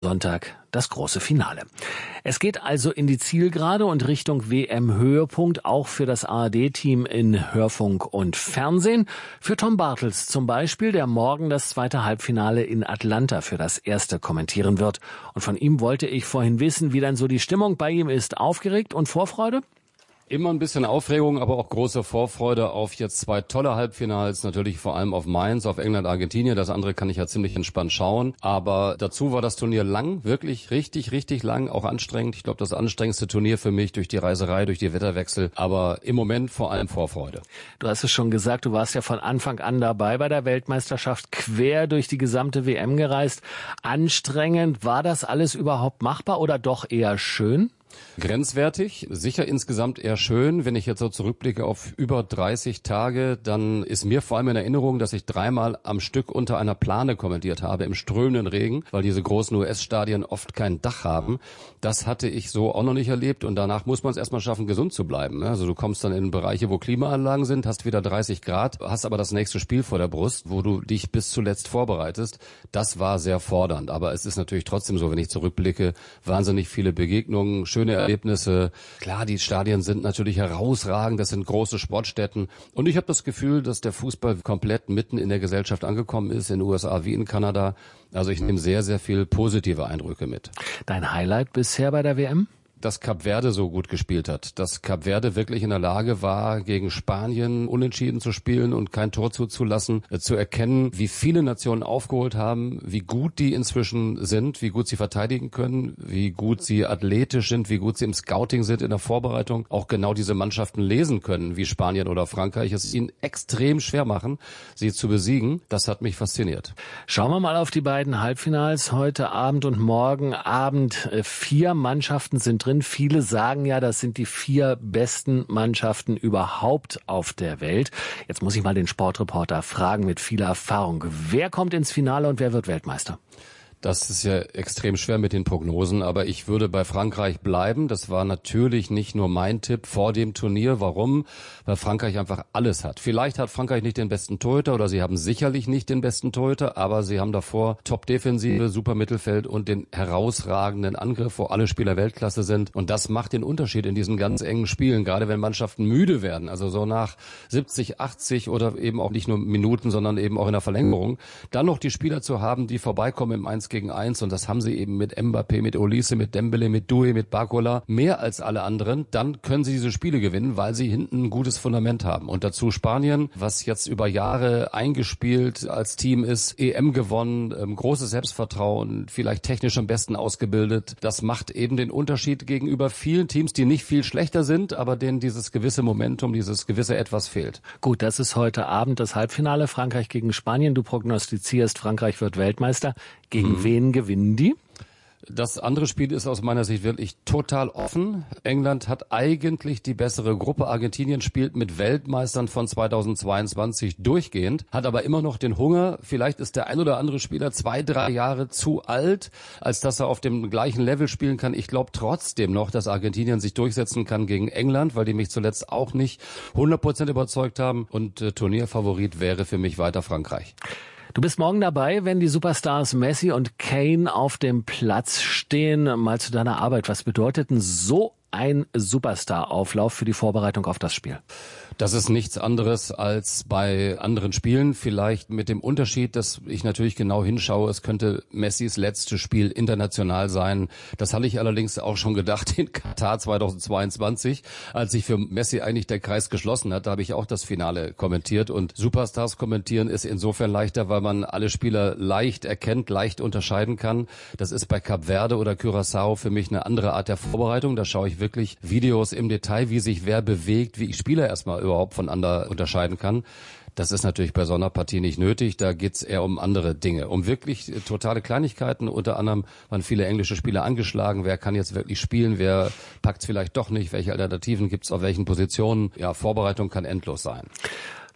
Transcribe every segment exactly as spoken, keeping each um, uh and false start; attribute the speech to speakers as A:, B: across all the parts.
A: Sonntag das große Finale. Es geht also in die Zielgerade und Richtung W M-Höhepunkt, auch für das A R D-Team in Hörfunk und Fernsehen. Für Tom Bartels zum Beispiel, der morgen das zweite Halbfinale in Atlanta für das erste kommentieren wird. Und von ihm wollte ich vorhin wissen, wie dann so die Stimmung bei ihm ist. Aufgeregt und Vorfreude?
B: Immer ein bisschen Aufregung, aber auch große Vorfreude auf jetzt zwei tolle Halbfinals, natürlich vor allem auf Mainz, auf England, Argentinien. Das andere kann ich ja ziemlich entspannt schauen. Aber dazu war das Turnier lang, wirklich richtig, richtig lang, auch anstrengend. Ich glaube, das anstrengendste Turnier für mich durch die Reiserei, durch die Wetterwechsel. Aber im Moment vor allem Vorfreude.
A: Du hast es schon gesagt, du warst ja von Anfang an dabei bei der Weltmeisterschaft, quer durch die gesamte W M gereist. Anstrengend, war das alles überhaupt machbar oder doch eher schön?
B: Grenzwertig, sicher insgesamt eher schön. Wenn ich jetzt so zurückblicke auf über dreißig Tage, dann ist mir vor allem in Erinnerung, dass ich dreimal am Stück unter einer Plane kommentiert habe, im strömenden Regen, weil diese großen U S-Stadien oft kein Dach haben. Das hatte ich so auch noch nicht erlebt und danach muss man es erstmal schaffen, gesund zu bleiben. Also du kommst dann in Bereiche, wo Klimaanlagen sind, hast wieder dreißig Grad, hast aber das nächste Spiel vor der Brust, wo du dich bis zuletzt vorbereitest. Das war sehr fordernd, aber es ist natürlich trotzdem so, wenn ich zurückblicke, wahnsinnig viele Begegnungen, schöne Erlebnisse. Klar, die Stadien sind natürlich herausragend, das sind große Sportstätten. Und ich habe das Gefühl, dass der Fußball komplett mitten in der Gesellschaft angekommen ist, in den U S A wie in Kanada. Also ich nehme sehr, sehr viel positive Eindrücke mit.
A: Dein Highlight bisher bei der W M?
B: Dass Kap Verde so gut gespielt hat, dass Kap Verde wirklich in der Lage war, gegen Spanien unentschieden zu spielen und kein Tor zuzulassen, äh, zu erkennen, wie viele Nationen aufgeholt haben, wie gut die inzwischen sind, wie gut sie verteidigen können, wie gut sie athletisch sind, wie gut sie im Scouting sind, in der Vorbereitung, auch genau diese Mannschaften lesen können, wie Spanien oder Frankreich, es ihnen extrem schwer machen, sie zu besiegen. Das hat mich fasziniert.
A: Schauen wir mal auf die beiden Halbfinals heute Abend und morgen Abend. Vier Mannschaften sind drin. Viele sagen ja, das sind die vier besten Mannschaften überhaupt auf der Welt. Jetzt muss ich mal den Sportreporter fragen mit viel Erfahrung. Wer kommt ins Finale und wer wird Weltmeister?
B: Das ist ja extrem schwer mit den Prognosen, aber ich würde bei Frankreich bleiben. Das war natürlich nicht nur mein Tipp vor dem Turnier. Warum? Weil Frankreich einfach alles hat. Vielleicht hat Frankreich nicht den besten Torhüter oder sie haben sicherlich nicht den besten Torhüter, aber sie haben davor Top-Defensive, super Mittelfeld und den herausragenden Angriff, wo alle Spieler Weltklasse sind. Und das macht den Unterschied in diesen ganz engen Spielen, gerade wenn Mannschaften müde werden. Also so nach siebzig, achtzig oder eben auch nicht nur Minuten, sondern eben auch in der Verlängerung. Dann noch die Spieler zu haben, die vorbeikommen im eins gegen eins und das haben sie eben mit Mbappé, mit Olise, mit Dembele, mit Doué, mit Barcola, mehr als alle anderen, dann können sie diese Spiele gewinnen, weil sie hinten ein gutes Fundament haben. Und dazu Spanien, was jetzt über Jahre eingespielt als Team ist, E M gewonnen, ähm, großes Selbstvertrauen, vielleicht technisch am besten ausgebildet. Das macht eben den Unterschied gegenüber vielen Teams, die nicht viel schlechter sind, aber denen dieses gewisse Momentum, dieses gewisse Etwas fehlt.
A: Gut, das ist heute Abend das Halbfinale, Frankreich gegen Spanien. Du prognostizierst, Frankreich wird Weltmeister. Gegen mhm. wen gewinnen die?
B: Das andere Spiel ist aus meiner Sicht wirklich total offen. England hat eigentlich die bessere Gruppe. Argentinien spielt mit Weltmeistern von zweitausendzweiundzwanzig durchgehend, hat aber immer noch den Hunger. Vielleicht ist der ein oder andere Spieler zwei, drei Jahre zu alt, als dass er auf dem gleichen Level spielen kann. Ich glaube trotzdem noch, dass Argentinien sich durchsetzen kann gegen England, weil die mich zuletzt auch nicht hundert Prozent überzeugt haben. Und äh, Turnierfavorit wäre für mich weiter Frankreich.
A: Du bist morgen dabei, wenn die Superstars Messi und Kane auf dem Platz stehen. Mal zu deiner Arbeit. Was bedeutet denn so ein Superstar-Auflauf für die Vorbereitung auf das Spiel?
B: Das ist nichts anderes als bei anderen Spielen, vielleicht mit dem Unterschied, dass ich natürlich genau hinschaue, es könnte Messis letztes Spiel international sein. Das hatte ich allerdings auch schon gedacht in Katar zweitausendzweiundzwanzig, als sich für Messi eigentlich der Kreis geschlossen hat. Da habe ich auch das Finale kommentiert und Superstars kommentieren ist insofern leichter, weil man alle Spieler leicht erkennt, leicht unterscheiden kann. Das ist bei Kap Verde oder Curaçao für mich eine andere Art der Vorbereitung. Da schaue ich wirklich Videos im Detail, wie sich wer bewegt, wie ich Spieler erstmal überhaupt voneinander unterscheiden kann. Das ist natürlich bei so einer Partie nicht nötig. Da geht's eher um andere Dinge, um wirklich totale Kleinigkeiten. Unter anderem waren viele englische Spieler angeschlagen. Wer kann jetzt wirklich spielen? Wer packt's vielleicht doch nicht? Welche Alternativen gibt's auf welchen Positionen? Ja, Vorbereitung kann endlos sein.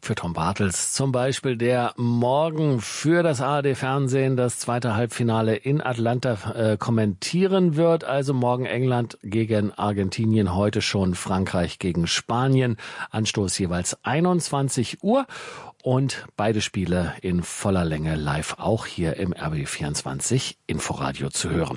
A: Für Tom Bartels zum Beispiel, der morgen für das A R D-Fernsehen das zweite Halbfinale in Atlanta äh, kommentieren wird. Also morgen England gegen Argentinien, heute schon Frankreich gegen Spanien. Anstoß jeweils einundzwanzig Uhr und beide Spiele in voller Länge live auch hier im R B B vierundzwanzig Inforadio zu hören.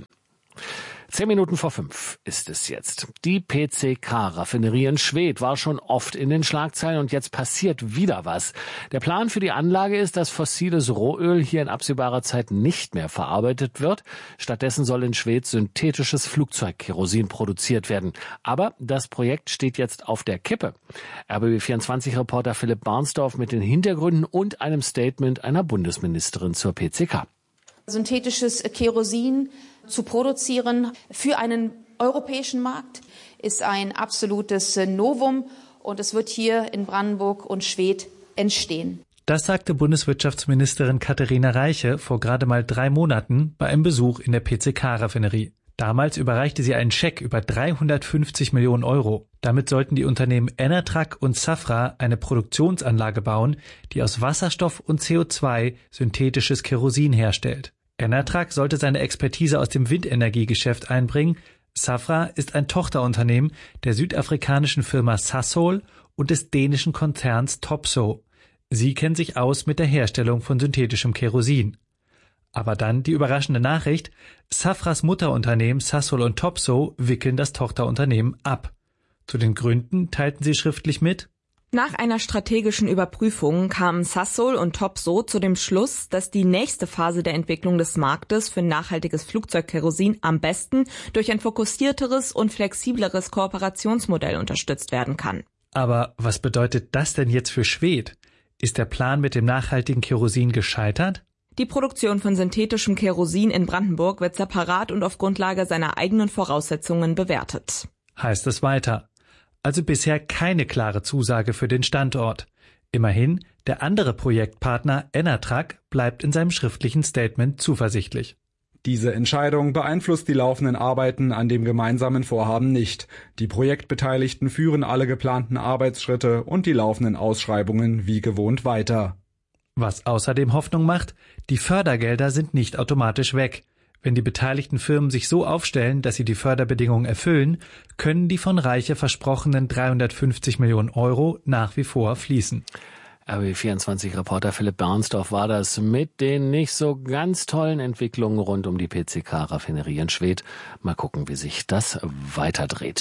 A: Zehn Minuten vor fünf ist es jetzt. Die P C K-Raffinerie in Schwedt war schon oft in den Schlagzeilen und jetzt passiert wieder was. Der Plan für die Anlage ist, dass fossiles Rohöl hier in absehbarer Zeit nicht mehr verarbeitet wird. Stattdessen soll in Schwedt synthetisches Flugzeugkerosin produziert werden. Aber das Projekt steht jetzt auf der Kippe. R B B vierundzwanzig-Reporter Philipp Barnsdorf mit den Hintergründen und einem Statement einer Bundesministerin zur P C K.
C: Synthetisches Kerosin zu produzieren für einen europäischen Markt ist ein absolutes Novum und es wird hier in Brandenburg und Schwedt entstehen.
D: Das sagte Bundeswirtschaftsministerin Katharina Reiche vor gerade mal drei Monaten bei einem Besuch in der P C K-Raffinerie. Damals überreichte sie einen Scheck über dreihundertfünfzig Millionen Euro. Damit sollten die Unternehmen Enertrac und Safra eine Produktionsanlage bauen, die aus Wasserstoff und C O zwei synthetisches Kerosin herstellt. Enertrac sollte seine Expertise aus dem Windenergiegeschäft einbringen. Safra ist ein Tochterunternehmen der südafrikanischen Firma Sasol und des dänischen Konzerns Topsoe. Sie kennen sich aus mit der Herstellung von synthetischem Kerosin. Aber dann die überraschende Nachricht: Safras Mutterunternehmen Sasol und Topsoe wickeln das Tochterunternehmen ab. Zu den Gründen teilten sie schriftlich mit:
E: Nach einer strategischen Überprüfung kamen Sasol und Topsoe zu dem Schluss, dass die nächste Phase der Entwicklung des Marktes für nachhaltiges Flugzeugkerosin am besten durch ein fokussierteres und flexibleres Kooperationsmodell unterstützt werden kann.
D: Aber was bedeutet das denn jetzt für Schwedt? Ist der Plan mit dem nachhaltigen Kerosin gescheitert?
E: Die Produktion von synthetischem Kerosin in Brandenburg wird separat und auf Grundlage seiner eigenen Voraussetzungen bewertet.
D: Heißt es weiter. Also bisher keine klare Zusage für den Standort. Immerhin, der andere Projektpartner Enertrac bleibt in seinem schriftlichen Statement zuversichtlich.
F: Diese Entscheidung beeinflusst die laufenden Arbeiten an dem gemeinsamen Vorhaben nicht. Die Projektbeteiligten führen alle geplanten Arbeitsschritte und die laufenden Ausschreibungen wie gewohnt weiter.
D: Was außerdem Hoffnung macht: Die Fördergelder sind nicht automatisch weg. Wenn die beteiligten Firmen sich so aufstellen, dass sie die Förderbedingungen erfüllen, können die von Reiche versprochenen dreihundertfünfzig Millionen Euro nach wie vor fließen.
A: R B B vierundzwanzig-Reporter Philipp Barnsdorf war das mit den nicht so ganz tollen Entwicklungen rund um die P C K-Raffinerie in Schwedt. Mal gucken, wie sich das weiterdreht.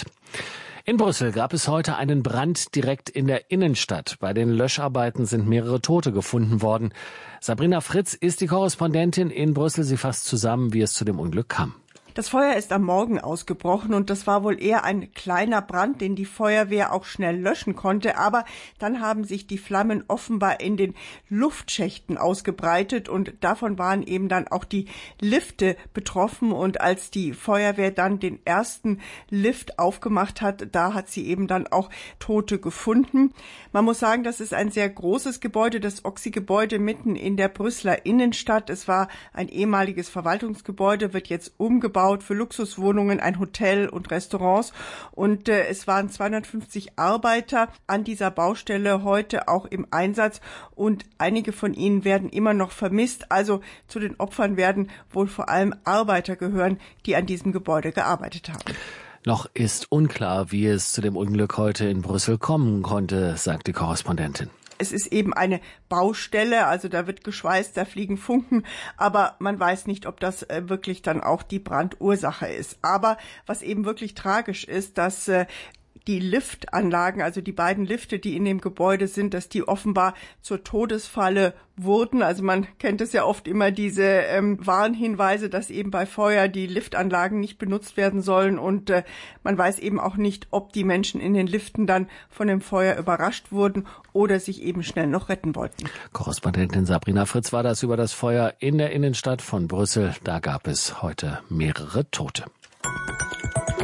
A: In Brüssel gab es heute einen Brand direkt in der Innenstadt. Bei den Löscharbeiten sind mehrere Tote gefunden worden. Sabrina Fritz ist die Korrespondentin in Brüssel. Sie fasst zusammen, wie es zu dem Unglück kam.
G: Das Feuer ist am Morgen ausgebrochen und das war wohl eher ein kleiner Brand, den die Feuerwehr auch schnell löschen konnte. Aber dann haben sich die Flammen offenbar in den Luftschächten ausgebreitet und davon waren eben dann auch die Lifte betroffen. Und als die Feuerwehr dann den ersten Lift aufgemacht hat, da hat sie eben dann auch Tote gefunden. Man muss sagen, das ist ein sehr großes Gebäude, das Oxy-Gebäude mitten in der Brüsseler Innenstadt. Es war ein ehemaliges Verwaltungsgebäude, wird jetzt umgebaut für Luxuswohnungen, ein Hotel und Restaurants. Und äh, es waren zweihundertfünfzig Arbeiter an dieser Baustelle heute auch im Einsatz und einige von ihnen werden immer noch vermisst. Also zu den Opfern werden wohl vor allem Arbeiter gehören, die an diesem Gebäude gearbeitet haben.
A: Noch ist unklar, wie es zu dem Unglück heute in Brüssel kommen konnte, sagt die Korrespondentin.
G: Es ist eben eine Baustelle, also da wird geschweißt, da fliegen Funken, aber man weiß nicht, ob das äh, wirklich dann auch die Brandursache ist. Aber was eben wirklich tragisch ist, dass äh, die Liftanlagen, also die beiden Lifte, die in dem Gebäude sind, dass die offenbar zur Todesfalle wurden. Also man kennt es ja oft immer diese ähm, Warnhinweise, dass eben bei Feuer die Liftanlagen nicht benutzt werden sollen und äh, man weiß eben auch nicht, ob die Menschen in den Liften dann von dem Feuer überrascht wurden oder sich eben schnell noch retten wollten.
A: Korrespondentin Sabrina Fritz war das über das Feuer in der Innenstadt von Brüssel. Da gab es heute mehrere Tote.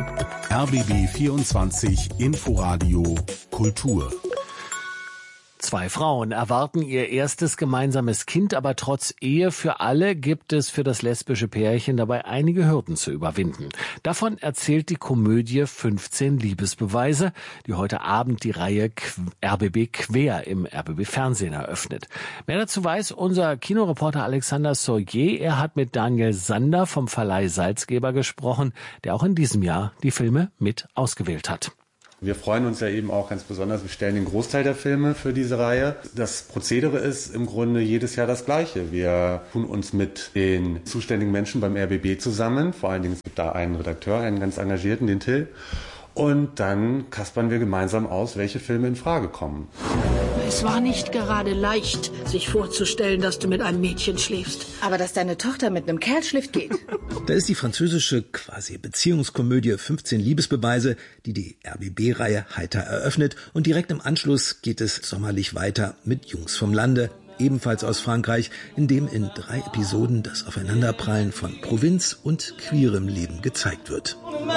H: R B B vierundzwanzig Inforadio Kultur.
A: Zwei Frauen erwarten ihr erstes gemeinsames Kind, aber trotz Ehe für alle gibt es für das lesbische Pärchen dabei einige Hürden zu überwinden. Davon erzählt die Komödie fünfzehn Liebesbeweise, die heute Abend die Reihe R B B Quer im R B B Fernsehen eröffnet. Mehr dazu weiß unser Kinoreporter Alexander Soyer. Er hat mit Daniel Sander vom Verleih Salzgeber gesprochen, der auch in diesem Jahr die Filme mit ausgewählt hat.
H: Wir freuen uns ja eben auch ganz besonders, wir stellen den Großteil der Filme für diese Reihe. Das Prozedere ist im Grunde jedes Jahr das gleiche. Wir tun uns mit den zuständigen Menschen beim R B B zusammen. Vor allen Dingen es gibt da einen Redakteur, einen ganz engagierten, den Till. Und dann kaspern wir gemeinsam aus, welche Filme in Frage kommen.
I: Es war nicht gerade leicht, sich vorzustellen, dass du mit einem Mädchen schläfst.
J: Aber dass deine Tochter mit einem Kerl schläft, geht.
K: Da ist die französische quasi Beziehungskomödie fünfzehn Liebesbeweise, die die R B B-Reihe heiter eröffnet. Und direkt im Anschluss geht es sommerlich weiter mit Jungs vom Lande, ebenfalls aus Frankreich, in dem in drei Episoden das Aufeinanderprallen von Provinz und queerem Leben gezeigt wird.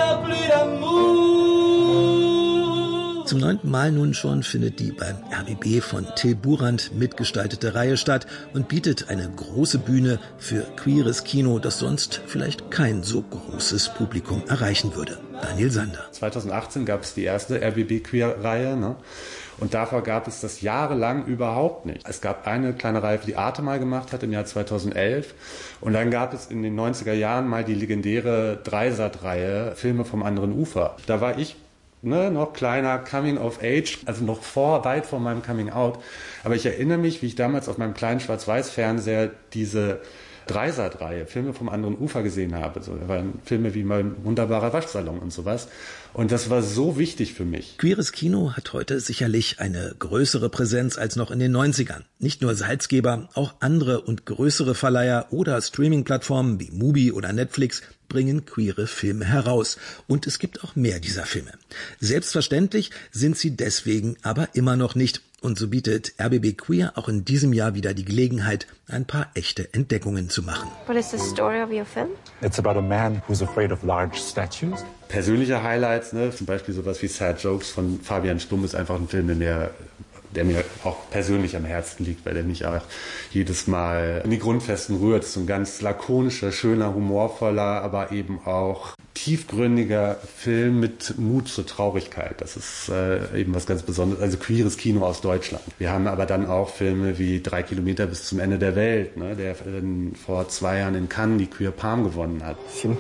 K: Zum neunten Mal nun schon findet die beim R B B von Till Burand mitgestaltete Reihe statt und bietet eine große Bühne für queeres Kino, das sonst vielleicht kein so großes Publikum erreichen würde. Daniel Sander.
H: zweitausendachtzehn gab es die erste R B B Queer-Reihe, ne? Und davor gab es das jahrelang überhaupt nicht. Es gab eine kleine Reihe, die Arte mal gemacht hat im Jahr zweitausendelf. Und dann gab es in den neunziger Jahren mal die legendäre Dreisat-Reihe Filme vom anderen Ufer. Da war ich Ne, noch kleiner, Coming of Age, also noch vor, weit vor meinem Coming Out. Aber ich erinnere mich, wie ich damals auf meinem kleinen Schwarz-Weiß-Fernseher diese Dreisat-Reihe, Filme vom anderen Ufer gesehen habe. So, da waren Filme wie mein wunderbarer Waschsalon und sowas. Und das war so wichtig für mich.
K: Queeres Kino hat heute sicherlich eine größere Präsenz als noch in den neunzigern. Nicht nur Salzgeber, auch andere und größere Verleiher oder Streaming-Plattformen wie Mubi oder Netflix bringen queere Filme heraus. Und es gibt auch mehr dieser Filme. Selbstverständlich sind sie deswegen aber immer noch nicht. Und so bietet R B B Queer auch in diesem Jahr wieder die Gelegenheit, ein paar echte Entdeckungen zu machen.
L: What is the story of your film?
M: It's about a man who's afraid of large statues.
H: Persönliche Highlights, ne? Zum Beispiel sowas wie Sad Jokes von Fabian Stumm ist einfach ein Film, der mir, der mir auch persönlich am Herzen liegt, weil der mich auch jedes Mal in die Grundfesten rührt. Es ist so ein ganz lakonischer, schöner, humorvoller, aber eben auch tiefgründiger Film mit Mut zur Traurigkeit. Das ist äh, eben was ganz Besonderes, also queeres Kino aus Deutschland. Wir haben aber dann auch Filme wie Drei Kilometer bis zum Ende der Welt, ne, der äh, vor zwei Jahren in Cannes die Queer Palm gewonnen hat.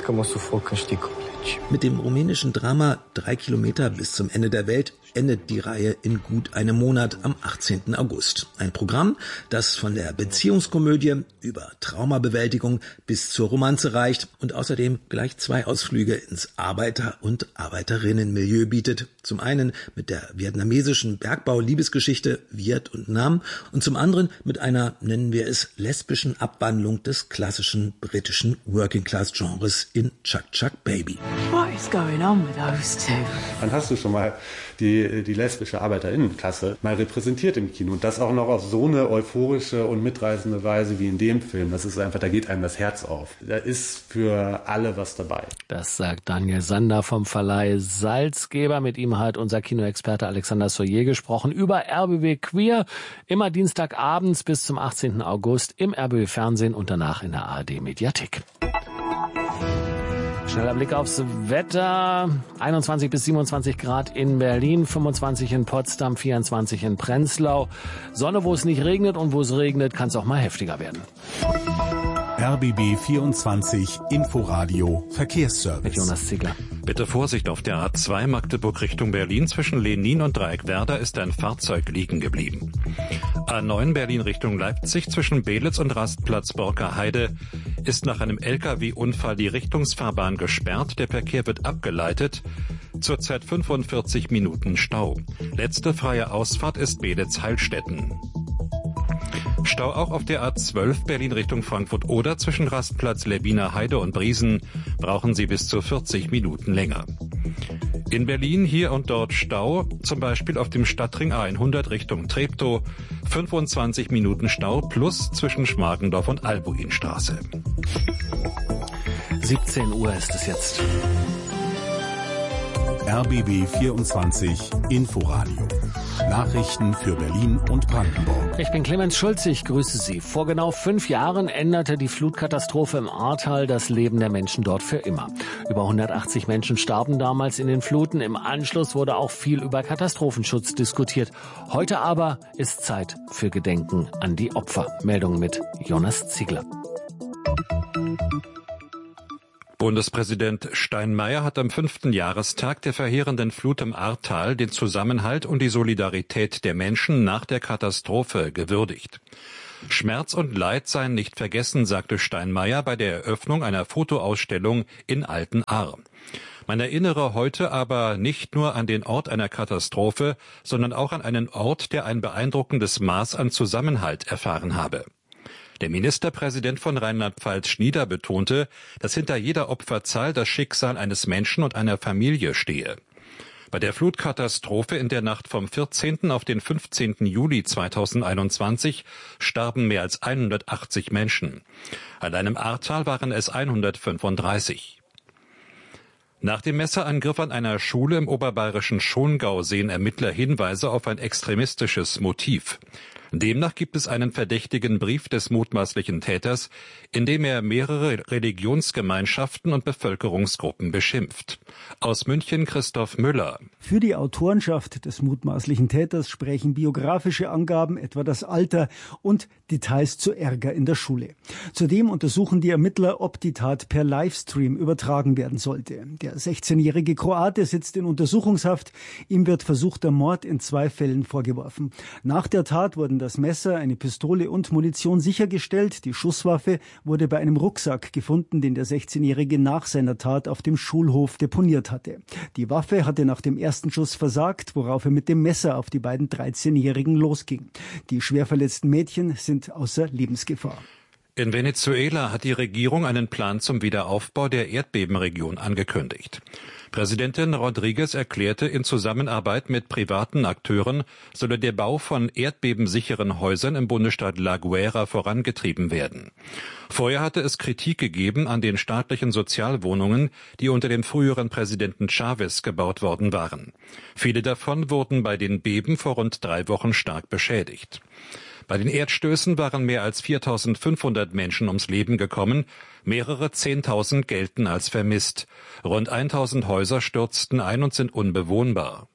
K: Mit dem rumänischen Drama Drei Kilometer bis zum Ende der Welt endet die Reihe in gut einem Monat am achtzehnten August. Ein Programm, das von der Beziehungskomödie über Traumabewältigung bis zur Romanze reicht und außerdem gleich zwei Ausflüge ins Arbeiter- und Arbeiterinnenmilieu bietet. Zum einen mit der vietnamesischen Bergbau-Liebesgeschichte Viet und Nam und zum anderen mit einer, nennen wir es, lesbischen Abwandlung des klassischen britischen Working-Class-Genres in Chuck Chuck Baby.
I: What is going on with those two?
H: Dann hast du schon mal die, die lesbische Arbeiterinnenklasse mal repräsentiert im Kino. Und das auch noch auf so eine euphorische und mitreißende Weise wie in dem Film. Das ist einfach, da geht einem das Herz auf. Da ist für alle was dabei.
A: Das sagt Daniel Sander vom Verleih Salzgeber. Mit ihm hat unser Kinoexperte Alexander Soyer gesprochen über R B B Queer. Immer Dienstagabends bis zum achtzehnten August im R B B Fernsehen und danach in der A R D Mediathek. Schneller Blick aufs Wetter. einundzwanzig bis siebenundzwanzig Grad in Berlin, fünfundzwanzig in Potsdam, vierundzwanzig in Prenzlau. Sonne, wo es nicht regnet, und wo es regnet, kann es auch mal heftiger werden.
N: R B B vierundzwanzig Inforadio Verkehrsservice.
A: Mit Jonas Ziegler.
O: Bitte Vorsicht auf der A zwei Magdeburg Richtung Berlin. Zwischen Lenin und Dreieckwerder ist ein Fahrzeug liegen geblieben. A neun Berlin Richtung Leipzig zwischen Belitz und Rastplatz Borker-Heide ist nach einem L K W-Unfall die Richtungsfahrbahn gesperrt. Der Verkehr wird abgeleitet. Zurzeit fünfundvierzig Minuten Stau. Letzte freie Ausfahrt ist Belitz-Heilstätten. Stau auch auf der A zwölf Berlin Richtung Frankfurt oder zwischen Rastplatz Lebbiner Heide und Briesen brauchen Sie bis zu vierzig Minuten länger. In Berlin hier und dort Stau, zum Beispiel auf dem Stadtring A hundert Richtung Treptow, fünfundzwanzig Minuten Stau plus zwischen Schmargendorf und Albuinstraße.
A: siebzehn Uhr ist es jetzt.
N: R B B vierundzwanzig Inforadio. Nachrichten für Berlin und Brandenburg.
A: Ich bin Clemens Schulz, ich grüße Sie. Vor genau fünf Jahren änderte die Flutkatastrophe im Ahrtal das Leben der Menschen dort für immer. Über hundertachtzig Menschen starben damals in den Fluten. Im Anschluss wurde auch viel über Katastrophenschutz diskutiert. Heute aber ist Zeit für Gedenken an die Opfer. Meldung mit Jonas Ziegler.
O: Bundespräsident Steinmeier hat am fünften Jahrestag der verheerenden Flut im Ahrtal den Zusammenhalt und die Solidarität der Menschen nach der Katastrophe gewürdigt. Schmerz und Leid seien nicht vergessen, sagte Steinmeier bei der Eröffnung einer Fotoausstellung in Altenahr. Man erinnere heute aber nicht nur an den Ort einer Katastrophe, sondern auch an einen Ort, der ein beeindruckendes Maß an Zusammenhalt erfahren habe. Der Ministerpräsident von Rheinland-Pfalz Schnieder betonte, dass hinter jeder Opferzahl das Schicksal eines Menschen und einer Familie stehe. Bei der Flutkatastrophe in der Nacht vom vierzehnten auf den fünfzehnten Juli zweitausendeinundzwanzig starben mehr als hundertachtzig Menschen. Allein im Ahrtal waren es hundertfünfunddreißig. Nach dem Messerangriff an einer Schule im oberbayerischen Schongau sehen Ermittler Hinweise auf ein extremistisches Motiv. Demnach gibt es einen verdächtigen Brief des mutmaßlichen Täters, in dem er mehrere Religionsgemeinschaften und Bevölkerungsgruppen beschimpft. Aus München Christoph Müller.
P: Für die Autorenschaft des mutmaßlichen Täters sprechen biografische Angaben, etwa das Alter und Details zu Ärger in der Schule. Zudem untersuchen die Ermittler, ob die Tat per Livestream übertragen werden sollte. Der sechzehnjährige Kroate sitzt in Untersuchungshaft. Ihm wird versuchter Mord in zwei Fällen vorgeworfen. Nach der Tat wurden das Messer, eine Pistole und Munition sichergestellt. Die Schusswaffe wurde bei einem Rucksack gefunden, den der sechzehnjährige nach seiner Tat auf dem Schulhof deponiert hatte. Die Waffe hatte nach dem ersten Schuss versagt, worauf er mit dem Messer auf die beiden dreizehnjährigen losging. Die schwer verletzten Mädchen sind außer Lebensgefahr.
O: In Venezuela hat die Regierung einen Plan zum Wiederaufbau der Erdbebenregion angekündigt. Präsidentin Rodriguez erklärte, in Zusammenarbeit mit privaten Akteuren solle der Bau von erdbebensicheren Häusern im Bundesstaat La Guaira vorangetrieben werden. Vorher hatte es Kritik gegeben an den staatlichen Sozialwohnungen, die unter dem früheren Präsidenten Chavez gebaut worden waren. Viele davon wurden bei den Beben vor rund drei Wochen stark beschädigt. Bei den Erdstößen waren mehr als viertausendfünfhundert Menschen ums Leben gekommen, mehrere Zehntausend gelten als vermisst. Rund tausend Häuser stürzten ein und sind unbewohnbar.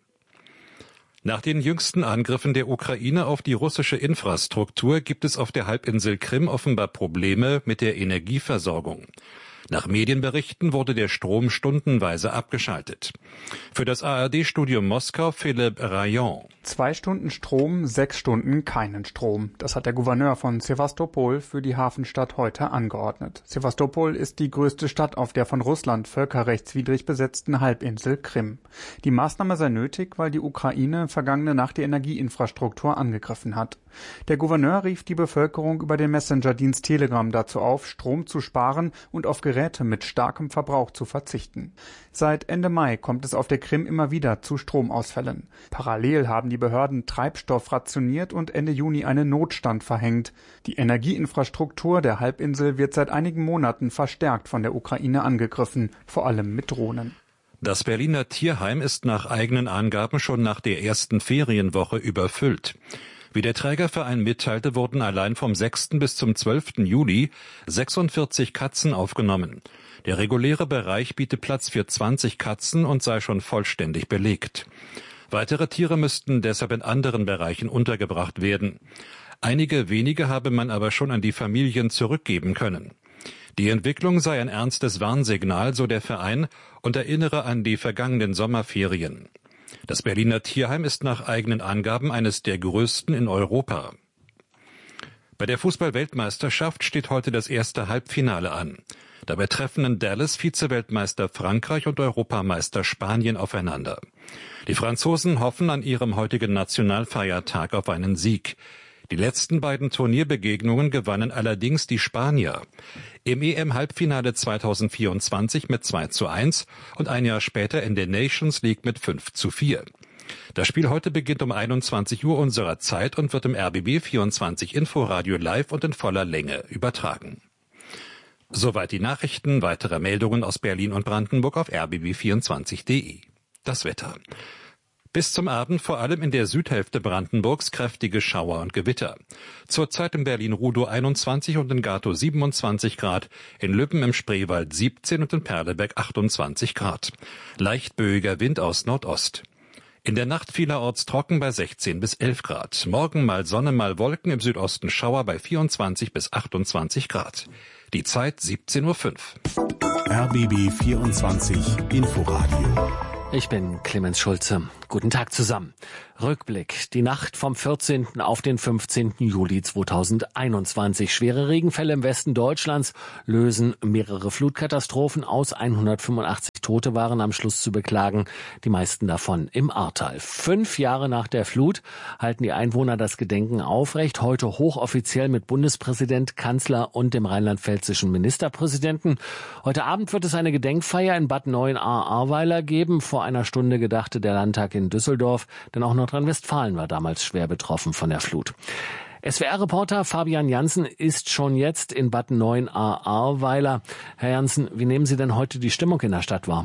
O: Nach den jüngsten Angriffen der Ukraine auf die russische Infrastruktur gibt es auf der Halbinsel Krim offenbar Probleme mit der Energieversorgung. Nach Medienberichten wurde der Strom stundenweise abgeschaltet. Für das A R D-Studio Moskau Philipp Rayon.
Q: Zwei Stunden Strom, sechs Stunden keinen Strom. Das hat der Gouverneur von Sewastopol für die Hafenstadt heute angeordnet. Sewastopol ist die größte Stadt auf der von Russland völkerrechtswidrig besetzten Halbinsel Krim. Die Maßnahme sei nötig, weil die Ukraine vergangene Nacht die Energieinfrastruktur angegriffen hat. Der Gouverneur rief die Bevölkerung über den Messenger-Dienst Telegram dazu auf, Strom zu sparen und auf Geräte mit starkem Verbrauch zu verzichten. Seit Ende Mai kommt es auf der Krim immer wieder zu Stromausfällen. Parallel haben die Behörden Treibstoff rationiert und Ende Juni einen Notstand verhängt. Die Energieinfrastruktur der Halbinsel wird seit einigen Monaten verstärkt von der Ukraine angegriffen, vor allem mit Drohnen.
O: Das Berliner Tierheim ist nach eigenen Angaben schon nach der ersten Ferienwoche überfüllt. Wie der Trägerverein mitteilte, wurden allein vom sechsten bis zum zwölften Juli sechsundvierzig Katzen aufgenommen. Der reguläre Bereich biete Platz für zwanzig Katzen und sei schon vollständig belegt. Weitere Tiere müssten deshalb in anderen Bereichen untergebracht werden. Einige wenige habe man aber schon an die Familien zurückgeben können. Die Entwicklung sei ein ernstes Warnsignal, so der Verein, und erinnere an die vergangenen Sommerferien. Das Berliner Tierheim ist nach eigenen Angaben eines der größten in Europa. Bei der Fußball-Weltmeisterschaft steht heute das erste Halbfinale an. Dabei treffen in Dallas Vize-Weltmeister Frankreich und Europameister Spanien aufeinander. Die Franzosen hoffen an ihrem heutigen Nationalfeiertag auf einen Sieg. Die letzten beiden Turnierbegegnungen gewannen allerdings die Spanier. Im E M-Halbfinale zweitausendvierundzwanzig mit zwei zu eins und ein Jahr später in der Nations League mit fünf zu vier. Das Spiel heute beginnt um einundzwanzig Uhr unserer Zeit und wird im R B B vierundzwanzig Inforadio live und in voller Länge übertragen. Soweit die Nachrichten. Weitere Meldungen aus Berlin und Brandenburg auf r b b vierundzwanzig punkt d e. das Wetter. Bis zum Abend vor allem in der Südhälfte Brandenburgs kräftige Schauer und Gewitter. Zurzeit in Berlin-Rudow einundzwanzig und in Gatow siebenundzwanzig Grad, in Lübben im Spreewald siebzehn und in Perleberg achtundzwanzig Grad. Leicht böiger Wind aus Nordost. In der Nacht vielerorts trocken bei sechzehn bis elf Grad. Morgen mal Sonne, mal Wolken, im Südosten Schauer bei vierundzwanzig bis achtundzwanzig Grad. Die Zeit siebzehn Uhr fünf.
N: R B B vierundzwanzig Inforadio.
A: Ich bin Clemens Schulze. Guten Tag zusammen. Rückblick. Die Nacht vom vierzehnten auf den fünfzehnten Juli zweitausendeinundzwanzig. Schwere Regenfälle im Westen Deutschlands lösen mehrere Flutkatastrophen aus. hundertfünfundachtzig Tote waren am Schluss zu beklagen, die meisten davon im Ahrtal. Fünf Jahre nach der Flut halten die Einwohner das Gedenken aufrecht. Heute hochoffiziell mit Bundespräsident, Kanzler und dem rheinland-pfälzischen Ministerpräsidenten. Heute Abend wird es eine Gedenkfeier in Bad Neuenahr-Ahrweiler geben. Vor einer Stunde gedachte der Landtag in Düsseldorf, denn auch Nordrhein-Westfalen war damals schwer betroffen von der Flut. S W R-Reporter Fabian Jansen ist schon jetzt in Bad Neuenahr-Ahrweiler. Herr Jansen, wie nehmen Sie denn heute die Stimmung in der Stadt wahr?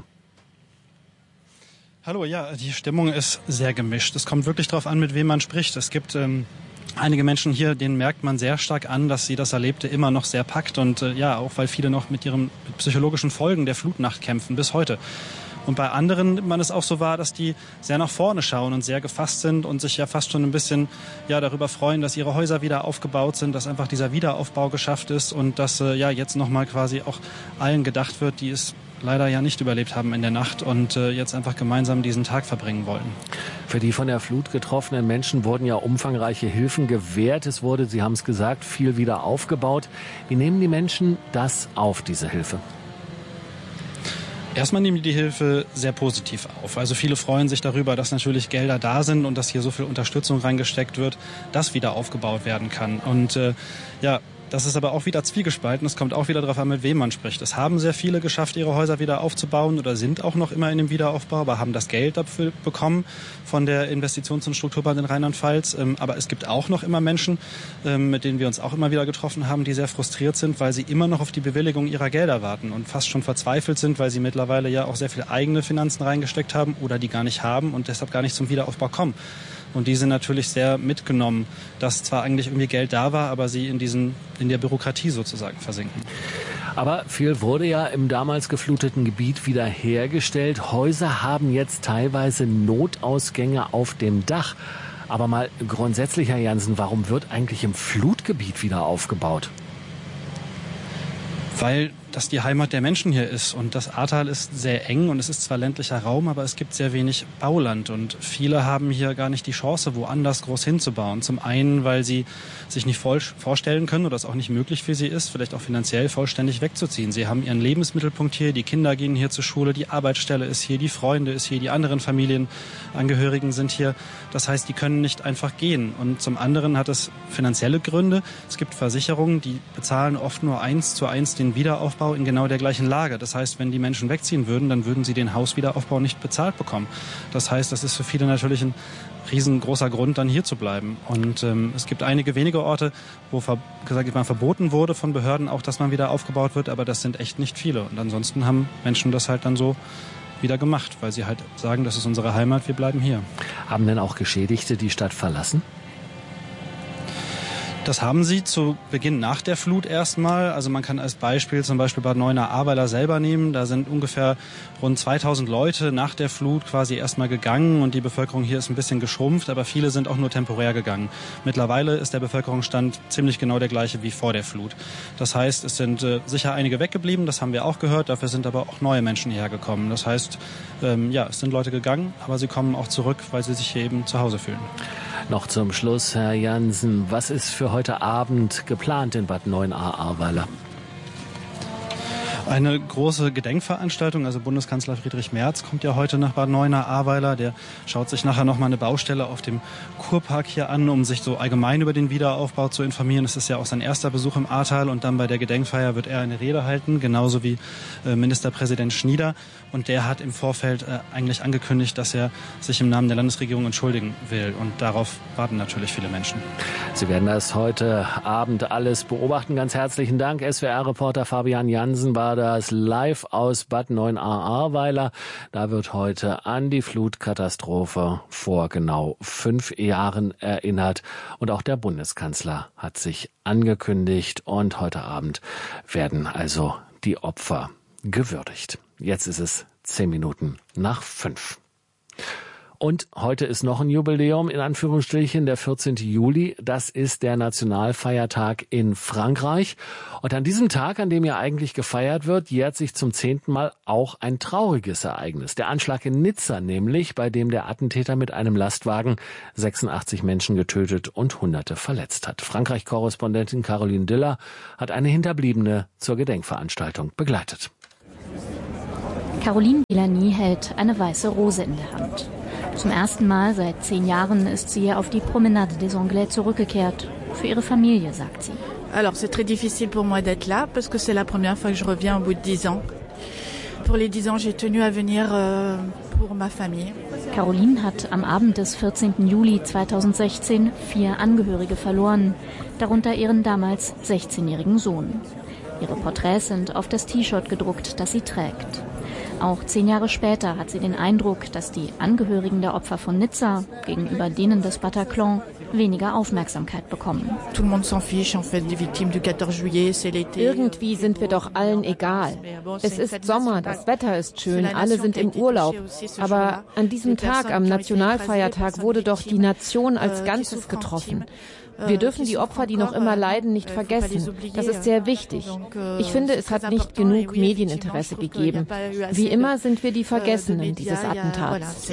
R: Hallo, ja, die Stimmung ist sehr gemischt. Es kommt wirklich darauf an, mit wem man spricht. Es gibt ähm, einige Menschen hier, denen merkt man sehr stark an, dass sie das Erlebte immer noch sehr packt. Und äh, ja, auch weil viele noch mit ihren mit psychologischen Folgen der Flutnacht kämpfen bis heute. Und bei anderen nimmt man es auch so wahr, dass die sehr nach vorne schauen und sehr gefasst sind und sich ja fast schon ein bisschen ja darüber freuen, dass ihre Häuser wieder aufgebaut sind, dass einfach dieser Wiederaufbau geschafft ist und dass äh, ja jetzt nochmal quasi auch allen gedacht wird, die es leider ja nicht überlebt haben in der Nacht und äh, jetzt einfach gemeinsam diesen Tag verbringen wollen.
A: Für die von der Flut getroffenen Menschen wurden ja umfangreiche Hilfen gewährt. Es wurde, Sie haben es gesagt, viel wieder aufgebaut. Wie nehmen die Menschen das auf, diese Hilfe?
R: Erstmal nehmen die die Hilfe sehr positiv auf. Also viele freuen sich darüber, dass natürlich Gelder da sind und dass hier so viel Unterstützung reingesteckt wird, dass wieder aufgebaut werden kann. Und äh, ja, das ist aber auch wieder zwiegespalten. Es kommt auch wieder darauf an, mit wem man spricht. Es haben sehr viele geschafft, ihre Häuser wieder aufzubauen oder sind auch noch immer in dem Wiederaufbau, aber haben das Geld dafür bekommen von der Investitions- und Strukturbank in Rheinland-Pfalz. Aber es gibt auch noch immer Menschen, mit denen wir uns auch immer wieder getroffen haben, die sehr frustriert sind, weil sie immer noch auf die Bewilligung ihrer Gelder warten und fast schon verzweifelt sind, weil sie mittlerweile ja auch sehr viel eigene Finanzen reingesteckt haben oder die gar nicht haben und deshalb gar nicht zum Wiederaufbau kommen. Und die sind natürlich sehr mitgenommen, dass zwar eigentlich irgendwie Geld da war, aber sie in diesen, in der Bürokratie sozusagen versinken.
A: Aber viel wurde ja im damals gefluteten Gebiet wieder hergestellt. Häuser haben jetzt teilweise Notausgänge auf dem Dach. Aber mal grundsätzlich, Herr Jansen, warum wird eigentlich im Flutgebiet wieder aufgebaut?
R: Weil das die Heimat der Menschen hier ist. Und das Ahrtal ist sehr eng und es ist zwar ländlicher Raum, aber es gibt sehr wenig Bauland. Und viele haben hier gar nicht die Chance, woanders groß hinzubauen. Zum einen, weil sie sich nicht voll vorstellen können oder es auch nicht möglich für sie ist, vielleicht auch finanziell vollständig wegzuziehen. Sie haben ihren Lebensmittelpunkt hier, die Kinder gehen hier zur Schule, die Arbeitsstelle ist hier, die Freunde ist hier, die anderen Familienangehörigen sind hier. Das heißt, die können nicht einfach gehen. Und zum anderen hat es finanzielle Gründe. Es gibt Versicherungen, die bezahlen oft nur eins zu eins den Wiederaufbau in genau der gleichen Lage. Das heißt, wenn die Menschen wegziehen würden, dann würden sie den Hauswiederaufbau nicht bezahlt bekommen. Das heißt, das ist für viele natürlich ein riesengroßer Grund, dann hier zu bleiben. Und ähm, es gibt einige wenige Orte, wo ver gesagt, mal verboten wurde von Behörden, auch dass man wieder aufgebaut wird, aber das sind echt nicht viele. Und ansonsten haben Menschen das halt dann so wieder gemacht, weil sie halt sagen, das ist unsere Heimat, wir bleiben hier.
A: Haben denn auch Geschädigte die Stadt verlassen?
R: Das haben sie zu Beginn nach der Flut erstmal. Also man kann als Beispiel zum Beispiel Bad Neuenahr-Ahrweiler selber nehmen. Da sind ungefähr rund zweitausend Leute nach der Flut quasi erstmal gegangen und die Bevölkerung hier ist ein bisschen geschrumpft, aber viele sind auch nur temporär gegangen. Mittlerweile ist der Bevölkerungsstand ziemlich genau der gleiche wie vor der Flut. Das heißt, es sind äh, sicher einige weggeblieben, das haben wir auch gehört. Dafür sind aber auch neue Menschen hierher gekommen. Das heißt, ähm, ja, es sind Leute gegangen, aber sie kommen auch zurück, weil sie sich hier eben zu Hause fühlen.
A: Noch zum Schluss, Herr Jansen, was ist für heute Abend geplant in Bad Neuenahr-Ahrweiler?
R: Eine große Gedenkveranstaltung, also Bundeskanzler Friedrich Merz kommt ja heute nach Bad Neuenahr-Ahrweiler. Der schaut sich nachher nochmal eine Baustelle auf dem Kurpark hier an, um sich so allgemein über den Wiederaufbau zu informieren. Es ist ja auch sein erster Besuch im Ahrtal und dann bei der Gedenkfeier wird er eine Rede halten, genauso wie äh, Ministerpräsident Schnieder. Und der hat im Vorfeld äh, eigentlich angekündigt, dass er sich im Namen der Landesregierung entschuldigen will. Und darauf warten natürlich viele Menschen.
A: Sie werden das heute Abend alles beobachten. Ganz herzlichen Dank. S W R-Reporter Fabian Jansen war war das live aus Bad Neuenahr-Ahrweiler. Da wird heute an die Flutkatastrophe vor genau fünf Jahren erinnert. Und auch der Bundeskanzler hat sich angekündigt. Und heute Abend werden also die Opfer gewürdigt. Jetzt ist es zehn Minuten nach fünf. Und heute ist noch ein Jubiläum, in Anführungsstrichen, der vierzehnten Juli. Das ist der Nationalfeiertag in Frankreich. Und an diesem Tag, an dem ja eigentlich gefeiert wird, jährt sich zum zehnten Mal auch ein trauriges Ereignis. Der Anschlag in Nizza nämlich, bei dem der Attentäter mit einem Lastwagen sechsundachtzig Menschen getötet und Hunderte verletzt hat. Frankreich-Korrespondentin Caroline Diller hat eine Hinterbliebene zur Gedenkveranstaltung begleitet.
S: Caroline Villani hält eine weiße Rose in der Hand. Zum ersten Mal seit zehn Jahren ist sie auf die Promenade des Anglais zurückgekehrt. Für ihre Familie, sagt sie.
T: Alors c'est très difficile pour moi d'être là parce que c'est la première fois que je reviens au bout de dix ans. Pour les dix ans, j'ai tenu à venir euh, pour ma famille.
S: Caroline hat am Abend des vierzehnten Juli zweitausendsechzehn vier Angehörige verloren, darunter ihren damals sechzehnjährigen Sohn. Ihre Porträts sind auf das T-Shirt gedruckt, das sie trägt. Auch zehn Jahre später hat sie den Eindruck, dass die Angehörigen der Opfer von Nizza gegenüber denen des Bataclan weniger Aufmerksamkeit bekommen.
U: Irgendwie sind wir doch allen egal. Es ist Sommer, das Wetter ist schön, alle sind im Urlaub. Aber an diesem Tag, am Nationalfeiertag, wurde doch die Nation als Ganzes getroffen. Wir dürfen die Opfer, die noch immer leiden, nicht vergessen. Das ist sehr wichtig. Ich finde, es hat nicht genug Medieninteresse gegeben. Wie immer sind wir die Vergessenen dieses Attentats.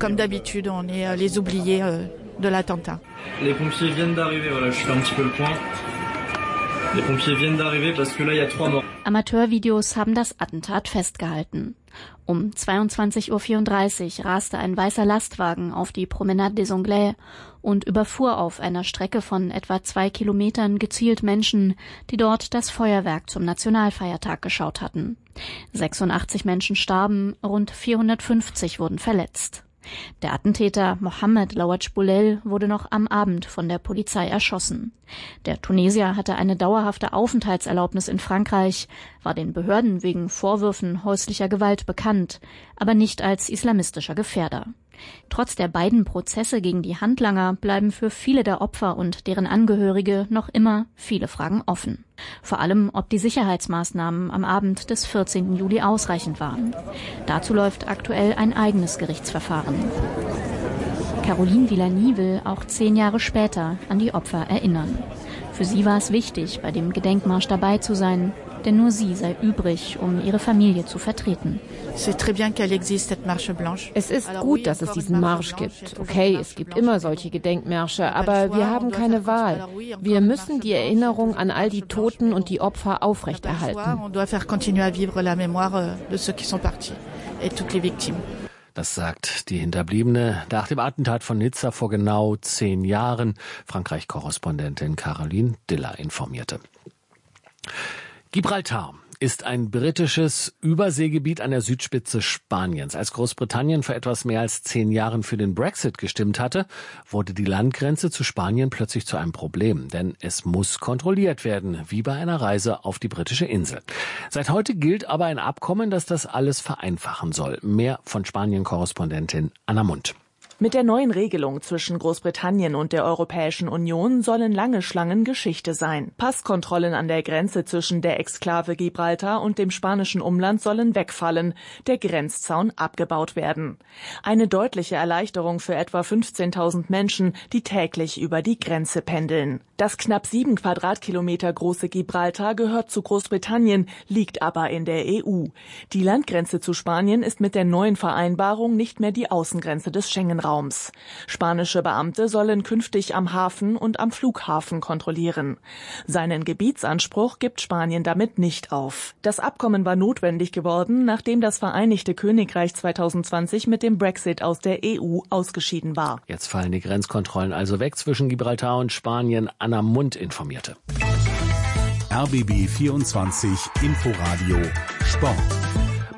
V: Les pompiers viennent d'arriver, voilà, je fais un petit peu le point. Les pompiers viennent d'arriver parce que là il y a trois morts.
S: Amateurvideos haben das Attentat festgehalten. Um zweiundzwanzig Uhr vierunddreißig raste ein weißer Lastwagen auf die Promenade des Anglais und überfuhr auf einer Strecke von etwa zwei Kilometern gezielt Menschen, die dort das Feuerwerk zum Nationalfeiertag geschaut hatten. sechsundachtzig Menschen starben, rund vierhundertfünfzig wurden verletzt. Der Attentäter Mohamed Louadj Boulel wurde noch am Abend von der Polizei erschossen. Der Tunesier hatte eine dauerhafte Aufenthaltserlaubnis in Frankreich, war den Behörden wegen Vorwürfen häuslicher Gewalt bekannt, aber nicht als islamistischer Gefährder. Trotz der beiden Prozesse gegen die Handlanger bleiben für viele der Opfer und deren Angehörige noch immer viele Fragen offen. Vor allem, ob die Sicherheitsmaßnahmen am Abend des vierzehnten Juli ausreichend waren. Dazu läuft aktuell ein eigenes Gerichtsverfahren. Caroline Villani will auch zehn Jahre später an die Opfer erinnern. Für sie war es wichtig, bei dem Gedenkmarsch dabei zu sein, denn nur sie sei übrig, um ihre Familie zu vertreten.
U: Es ist gut, dass es diesen Marsch gibt. Okay, es gibt immer solche Gedenkmärsche, aber wir haben keine Wahl. Wir müssen die Erinnerung an all die Toten und die Opfer aufrechterhalten.
A: Das sagt die Hinterbliebene nach dem Attentat von Nizza vor genau zehn Jahren. Frankreich-Korrespondentin Caroline Diller informierte. Gibraltar ist ein britisches Überseegebiet an der Südspitze Spaniens. Als Großbritannien vor etwas mehr als zehn Jahren für den Brexit gestimmt hatte, wurde die Landgrenze zu Spanien plötzlich zu einem Problem. Denn es muss kontrolliert werden, wie bei einer Reise auf die britische Insel. Seit heute gilt aber ein Abkommen, das das alles vereinfachen soll. Mehr von Spanien-Korrespondentin Anna Mundt.
E: Mit der neuen Regelung zwischen Großbritannien und der Europäischen Union sollen lange Schlangen Geschichte sein. Passkontrollen an der Grenze zwischen der Exklave Gibraltar und dem spanischen Umland sollen wegfallen, der Grenzzaun abgebaut werden. Eine deutliche Erleichterung für etwa fünfzehntausend Menschen, die täglich über die Grenze pendeln. Das knapp sieben Quadratkilometer große Gibraltar gehört zu Großbritannien, liegt aber in der E U. Die Landgrenze zu Spanien ist mit der neuen Vereinbarung nicht mehr die Außengrenze des Schengen-Raums. Spanische Beamte sollen künftig am Hafen und am Flughafen kontrollieren. Seinen Gebietsanspruch gibt Spanien damit nicht auf. Das Abkommen war notwendig geworden, nachdem das Vereinigte Königreich zweitausendzwanzig mit dem Brexit aus der E U ausgeschieden war.
A: Jetzt fallen die Grenzkontrollen also weg zwischen Gibraltar und Spanien. Anna Mundt informierte.
N: R B B vierundzwanzig Inforadio Sport.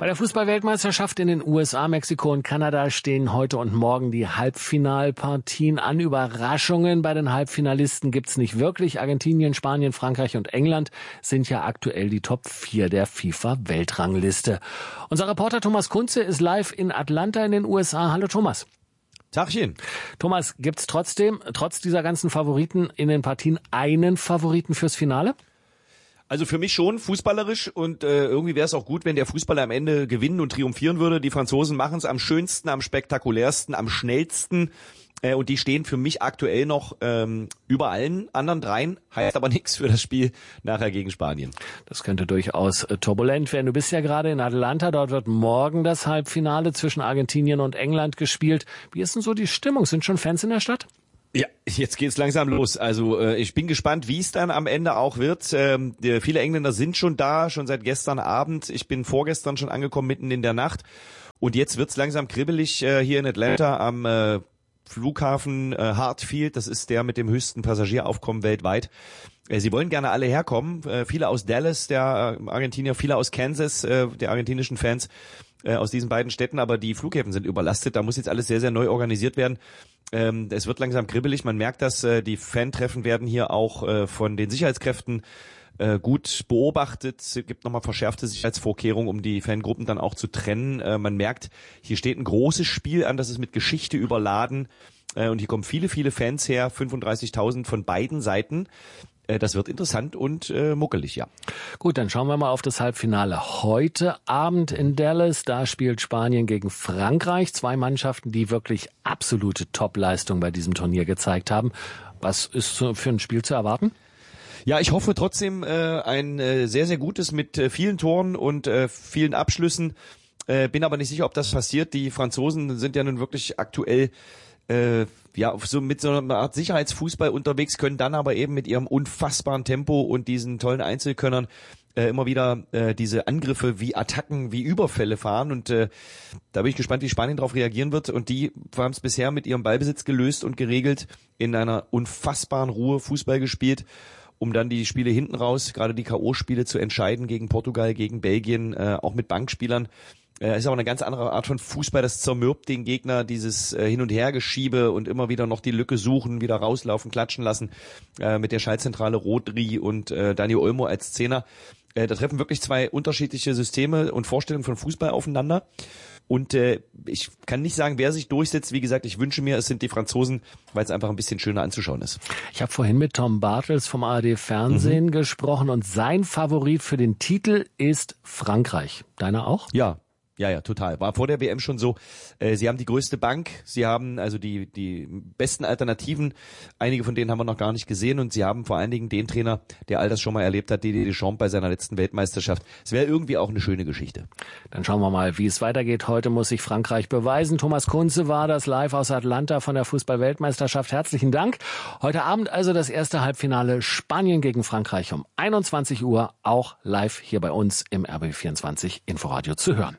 A: Bei der Fußball-Weltmeisterschaft in den U S A, Mexiko und Kanada stehen heute und morgen die Halbfinalpartien an. Überraschungen bei den Halbfinalisten gibt's nicht wirklich. Argentinien, Spanien, Frankreich und England sind ja aktuell die Top vier der FIFA-Weltrangliste. Unser Reporter Thomas Kunze ist live in Atlanta in den U S A. Hallo Thomas.
B: Tagchen.
A: Thomas, gibt's trotzdem, trotz dieser ganzen Favoriten in den Partien, einen Favoriten fürs Finale?
B: Also für mich schon fußballerisch und äh, irgendwie wäre es auch gut, wenn der Fußballer am Ende gewinnen und triumphieren würde. Die Franzosen machen es am schönsten, am spektakulärsten, am schnellsten äh, und die stehen für mich aktuell noch ähm, über allen anderen dreien, heißt aber nichts für das Spiel nachher gegen Spanien.
A: Das könnte durchaus äh, turbulent werden. Du bist ja gerade in Atlanta, dort wird morgen das Halbfinale zwischen Argentinien und England gespielt. Wie ist denn so die Stimmung? Sind schon Fans in der Stadt?
B: Ja, jetzt geht's langsam los. Also äh, ich bin gespannt, wie es dann am Ende auch wird. Ähm, die, viele Engländer sind schon da, schon seit gestern Abend. Ich bin vorgestern schon angekommen, mitten in der Nacht. Und jetzt wird's langsam kribbelig äh, hier in Atlanta am äh, Flughafen äh, Hartfield. Das ist der mit dem höchsten Passagieraufkommen weltweit. Äh, sie wollen gerne alle herkommen. Äh, viele aus Dallas, der äh, Argentinier, viele aus Kansas, äh, der argentinischen Fans äh, aus diesen beiden Städten. Aber die Flughäfen sind überlastet. Da muss jetzt alles sehr, sehr neu organisiert werden. Ähm, es wird langsam kribbelig. Man merkt, dass äh, die Fan-Treffen werden hier auch äh, von den Sicherheitskräften äh, gut beobachtet. Es gibt nochmal verschärfte Sicherheitsvorkehrungen, um die Fangruppen dann auch zu trennen. Äh, man merkt, hier steht ein großes Spiel an, das ist mit Geschichte überladen. Äh, und hier kommen viele, viele Fans her, fünfunddreißigtausend von beiden Seiten. Das wird interessant und äh, muckelig, ja.
A: Gut, dann schauen wir mal auf das Halbfinale heute Abend in Dallas. Da spielt Spanien gegen Frankreich. Zwei Mannschaften, die wirklich absolute Topleistung bei diesem Turnier gezeigt haben. Was ist für ein Spiel zu erwarten?
B: Ja, ich hoffe trotzdem äh, ein äh, sehr, sehr gutes mit äh, vielen Toren und äh, vielen Abschlüssen. Äh, bin aber nicht sicher, ob das passiert. Die Franzosen sind ja nun wirklich aktuell Äh, ja, so mit so einer Art Sicherheitsfußball unterwegs, können dann aber eben mit ihrem unfassbaren Tempo und diesen tollen Einzelkönnern äh, immer wieder äh, diese Angriffe wie Attacken, wie Überfälle fahren und äh, da bin ich gespannt, wie Spanien darauf reagieren wird und die haben es bisher mit ihrem Ballbesitz gelöst und geregelt, in einer unfassbaren Ruhe Fußball gespielt, um dann die Spiele hinten raus, gerade die K O-Spiele zu entscheiden gegen Portugal, gegen Belgien, äh, auch mit Bankspielern. Es ist aber eine ganz andere Art von Fußball, das zermürbt den Gegner, dieses äh, Hin- und Hergeschiebe und immer wieder noch die Lücke suchen, wieder rauslaufen, klatschen lassen, äh, mit der Schaltzentrale Rodri und äh, Dani Olmo als Zehner. Äh, da treffen wirklich zwei unterschiedliche Systeme und Vorstellungen von Fußball aufeinander. Und äh, ich kann nicht sagen, wer sich durchsetzt. Wie gesagt, ich wünsche mir, es sind die Franzosen, weil es einfach ein bisschen schöner anzuschauen ist.
A: Ich habe vorhin mit Tom Bartels vom A R D Fernsehen mhm. gesprochen und sein Favorit für den Titel ist Frankreich. Deiner auch?
B: Ja. Ja, ja, total. War vor der W M schon so. Äh, sie haben die größte Bank, sie haben also die die besten Alternativen. Einige von denen haben wir noch gar nicht gesehen und sie haben vor allen Dingen den Trainer, der all das schon mal erlebt hat, Didier Deschamps bei seiner letzten Weltmeisterschaft. Es wäre irgendwie auch eine schöne Geschichte.
A: Dann schauen wir mal, wie es weitergeht. Heute muss sich Frankreich beweisen. Thomas Kunze war das live aus Atlanta von der Fußball-Weltmeisterschaft. Herzlichen Dank. Heute Abend also das erste Halbfinale Spanien gegen Frankreich um einundzwanzig Uhr, auch live hier bei uns im R B vierundzwanzig Inforadio zu hören.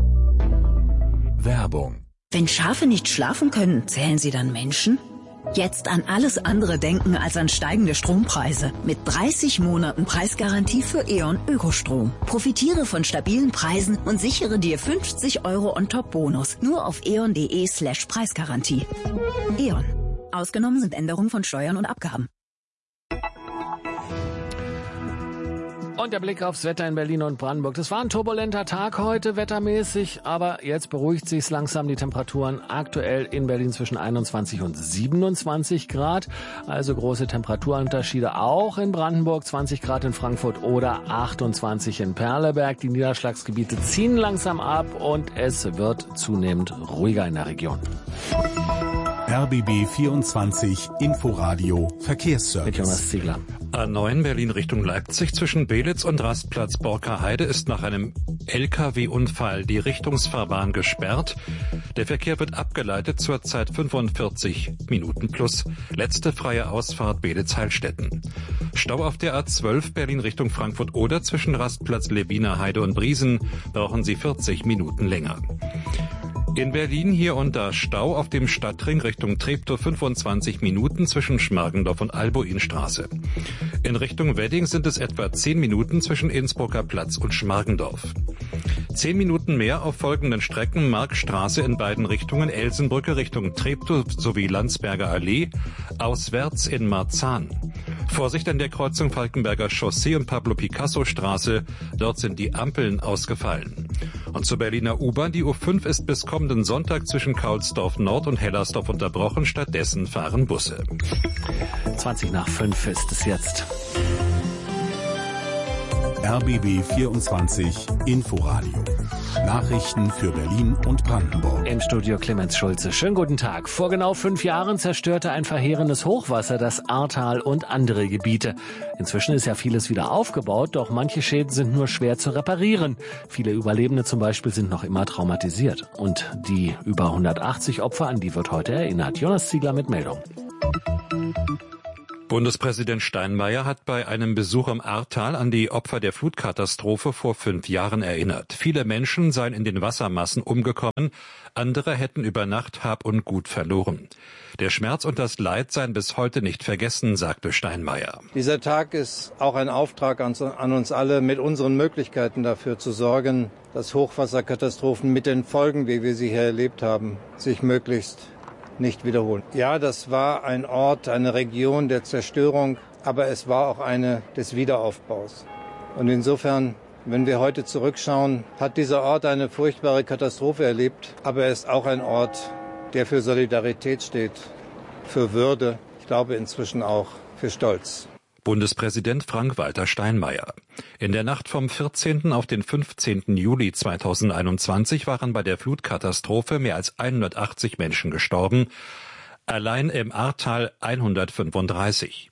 C: Werbung. Wenn Schafe nicht schlafen können, zählen sie dann Menschen? Jetzt an alles andere denken als an steigende Strompreise. Mit dreißig Monaten Preisgarantie für E.ON Ökostrom. Profitiere von stabilen Preisen und sichere dir fünfzig Euro On-Top-Bonus. Nur auf eon.de slash Preisgarantie. E.ON. Ausgenommen sind Änderungen von Steuern und Abgaben.
A: Und der Blick aufs Wetter in Berlin und Brandenburg. Das war ein turbulenter Tag heute wettermäßig, aber jetzt beruhigt sich's langsam. Die Temperaturen aktuell in Berlin zwischen einundzwanzig und siebenundzwanzig Grad. Also große Temperaturunterschiede auch in Brandenburg. zwanzig Grad in Frankfurt oder achtundzwanzig in Perleberg. Die Niederschlagsgebiete ziehen langsam ab und es wird zunehmend ruhiger in der Region.
N: R B B vierundzwanzig Inforadio Verkehrsservice.
A: Mit Jonas Ziegler.
O: A neun Berlin Richtung Leipzig zwischen Belitz und Rastplatz Borker-Heide ist nach einem L K W-Unfall die Richtungsfahrbahn gesperrt. Der Verkehr wird abgeleitet, zurzeit fünfundvierzig Minuten plus. Letzte freie Ausfahrt Belitz-Heilstätten. Stau auf der A zwölf Berlin Richtung Frankfurt oder zwischen Rastplatz Lebiner Heide und Briesen brauchen Sie vierzig Minuten länger. In Berlin hier und da Stau auf dem Stadtring Richtung Treptow fünfundzwanzig Minuten zwischen Schmargendorf und Albuinstraße. In Richtung Wedding sind es etwa zehn Minuten zwischen Innsbrucker Platz und Schmargendorf. Zehn Minuten mehr auf folgenden Strecken: Markstraße in beiden Richtungen, Elsenbrücke Richtung Treptow sowie Landsberger Allee, auswärts in Marzahn. Vorsicht an der Kreuzung Falkenberger Chaussee und Pablo-Picasso-Straße, dort sind die Ampeln ausgefallen. Und zur Berliner U-Bahn, die U fünf ist bis kommenden Sonntag zwischen Kaulsdorf Nord und Hellersdorf unterbrochen, stattdessen fahren Busse.
A: zwanzig nach fünf ist es jetzt.
N: R B B vierundzwanzig Inforadio. Nachrichten für Berlin und Brandenburg.
A: Im Studio Clemens Schulze. Schönen guten Tag. Vor genau fünf Jahren zerstörte ein verheerendes Hochwasser das Ahrtal und andere Gebiete. Inzwischen ist ja vieles wieder aufgebaut, doch manche Schäden sind nur schwer zu reparieren. Viele Überlebende zum Beispiel sind noch immer traumatisiert. Und die über hundertachtzig Opfer, an die wird heute erinnert. Jonas Ziegler mit Meldung.
O: Bundespräsident Steinmeier hat bei einem Besuch im Ahrtal an die Opfer der Flutkatastrophe vor fünf Jahren erinnert. Viele Menschen seien in den Wassermassen umgekommen, andere hätten über Nacht Hab und Gut verloren. Der Schmerz und das Leid seien bis heute nicht vergessen, sagte Steinmeier.
D: Dieser Tag ist auch ein Auftrag an uns alle, mit unseren Möglichkeiten dafür zu sorgen, dass Hochwasserkatastrophen mit den Folgen, wie wir sie hier erlebt haben, sich möglichst nicht wiederholen. Ja, das war ein Ort, eine Region der Zerstörung, aber es war auch eine des Wiederaufbaus. Und insofern, wenn wir heute zurückschauen, hat dieser Ort eine furchtbare Katastrophe erlebt, aber er ist auch ein Ort, der für Solidarität steht, für Würde, ich glaube inzwischen auch für Stolz.
O: Bundespräsident Frank-Walter Steinmeier. In der Nacht vom vierzehnten auf den fünfzehnten Juli zweitausendeinundzwanzig waren bei der Flutkatastrophe mehr als hundertachtzig Menschen gestorben, allein im Ahrtal hundertfünfunddreißig.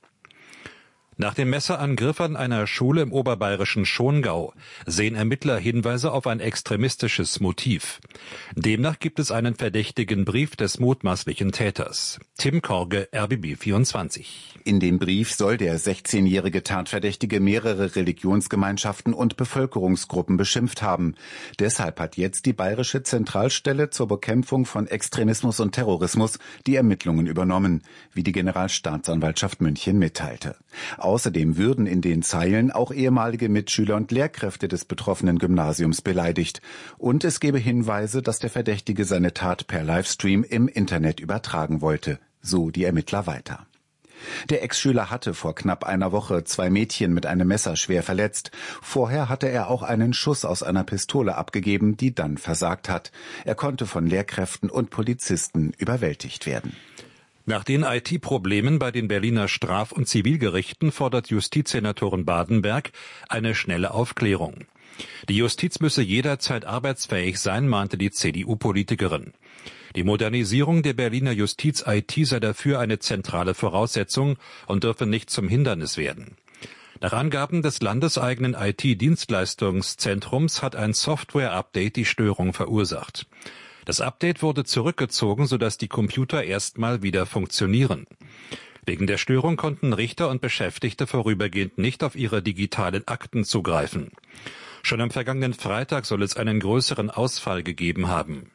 O: Nach dem Messerangriff an einer Schule im oberbayerischen Schongau sehen Ermittler Hinweise auf ein extremistisches Motiv. Demnach gibt es einen verdächtigen Brief des mutmaßlichen Täters. Tim Korge, R B B vierundzwanzig.
F: In dem Brief soll der sechzehnjährige Tatverdächtige mehrere Religionsgemeinschaften und Bevölkerungsgruppen beschimpft haben. Deshalb hat jetzt die Bayerische Zentralstelle zur Bekämpfung von Extremismus und Terrorismus die Ermittlungen übernommen, wie die Generalstaatsanwaltschaft München mitteilte. Außerdem würden in den Zeilen auch ehemalige Mitschüler und Lehrkräfte des betroffenen Gymnasiums beleidigt. Und es gebe Hinweise, dass der Verdächtige seine Tat per Livestream im Internet übertragen wollte. So die Ermittler weiter. Der Ex-Schüler hatte vor knapp einer Woche zwei Mädchen mit einem Messer schwer verletzt. Vorher hatte er auch einen Schuss aus einer Pistole abgegeben, die dann versagt hat. Er konnte von Lehrkräften und Polizisten überwältigt werden.
O: Nach den I T-Problemen bei den Berliner Straf- und Zivilgerichten fordert Justizsenatorin Badenberg eine schnelle Aufklärung. Die Justiz müsse jederzeit arbeitsfähig sein, mahnte die C D U-Politikerin. Die Modernisierung der Berliner Justiz-I T sei dafür eine zentrale Voraussetzung und dürfe nicht zum Hindernis werden. Nach Angaben des landeseigenen I T-Dienstleistungszentrums hat ein Software-Update die Störung verursacht. Das Update wurde zurückgezogen, sodass die Computer erstmal wieder funktionieren. Wegen der Störung konnten Richter und Beschäftigte vorübergehend nicht auf ihre digitalen Akten zugreifen. Schon am vergangenen Freitag soll es einen größeren Ausfall gegeben haben.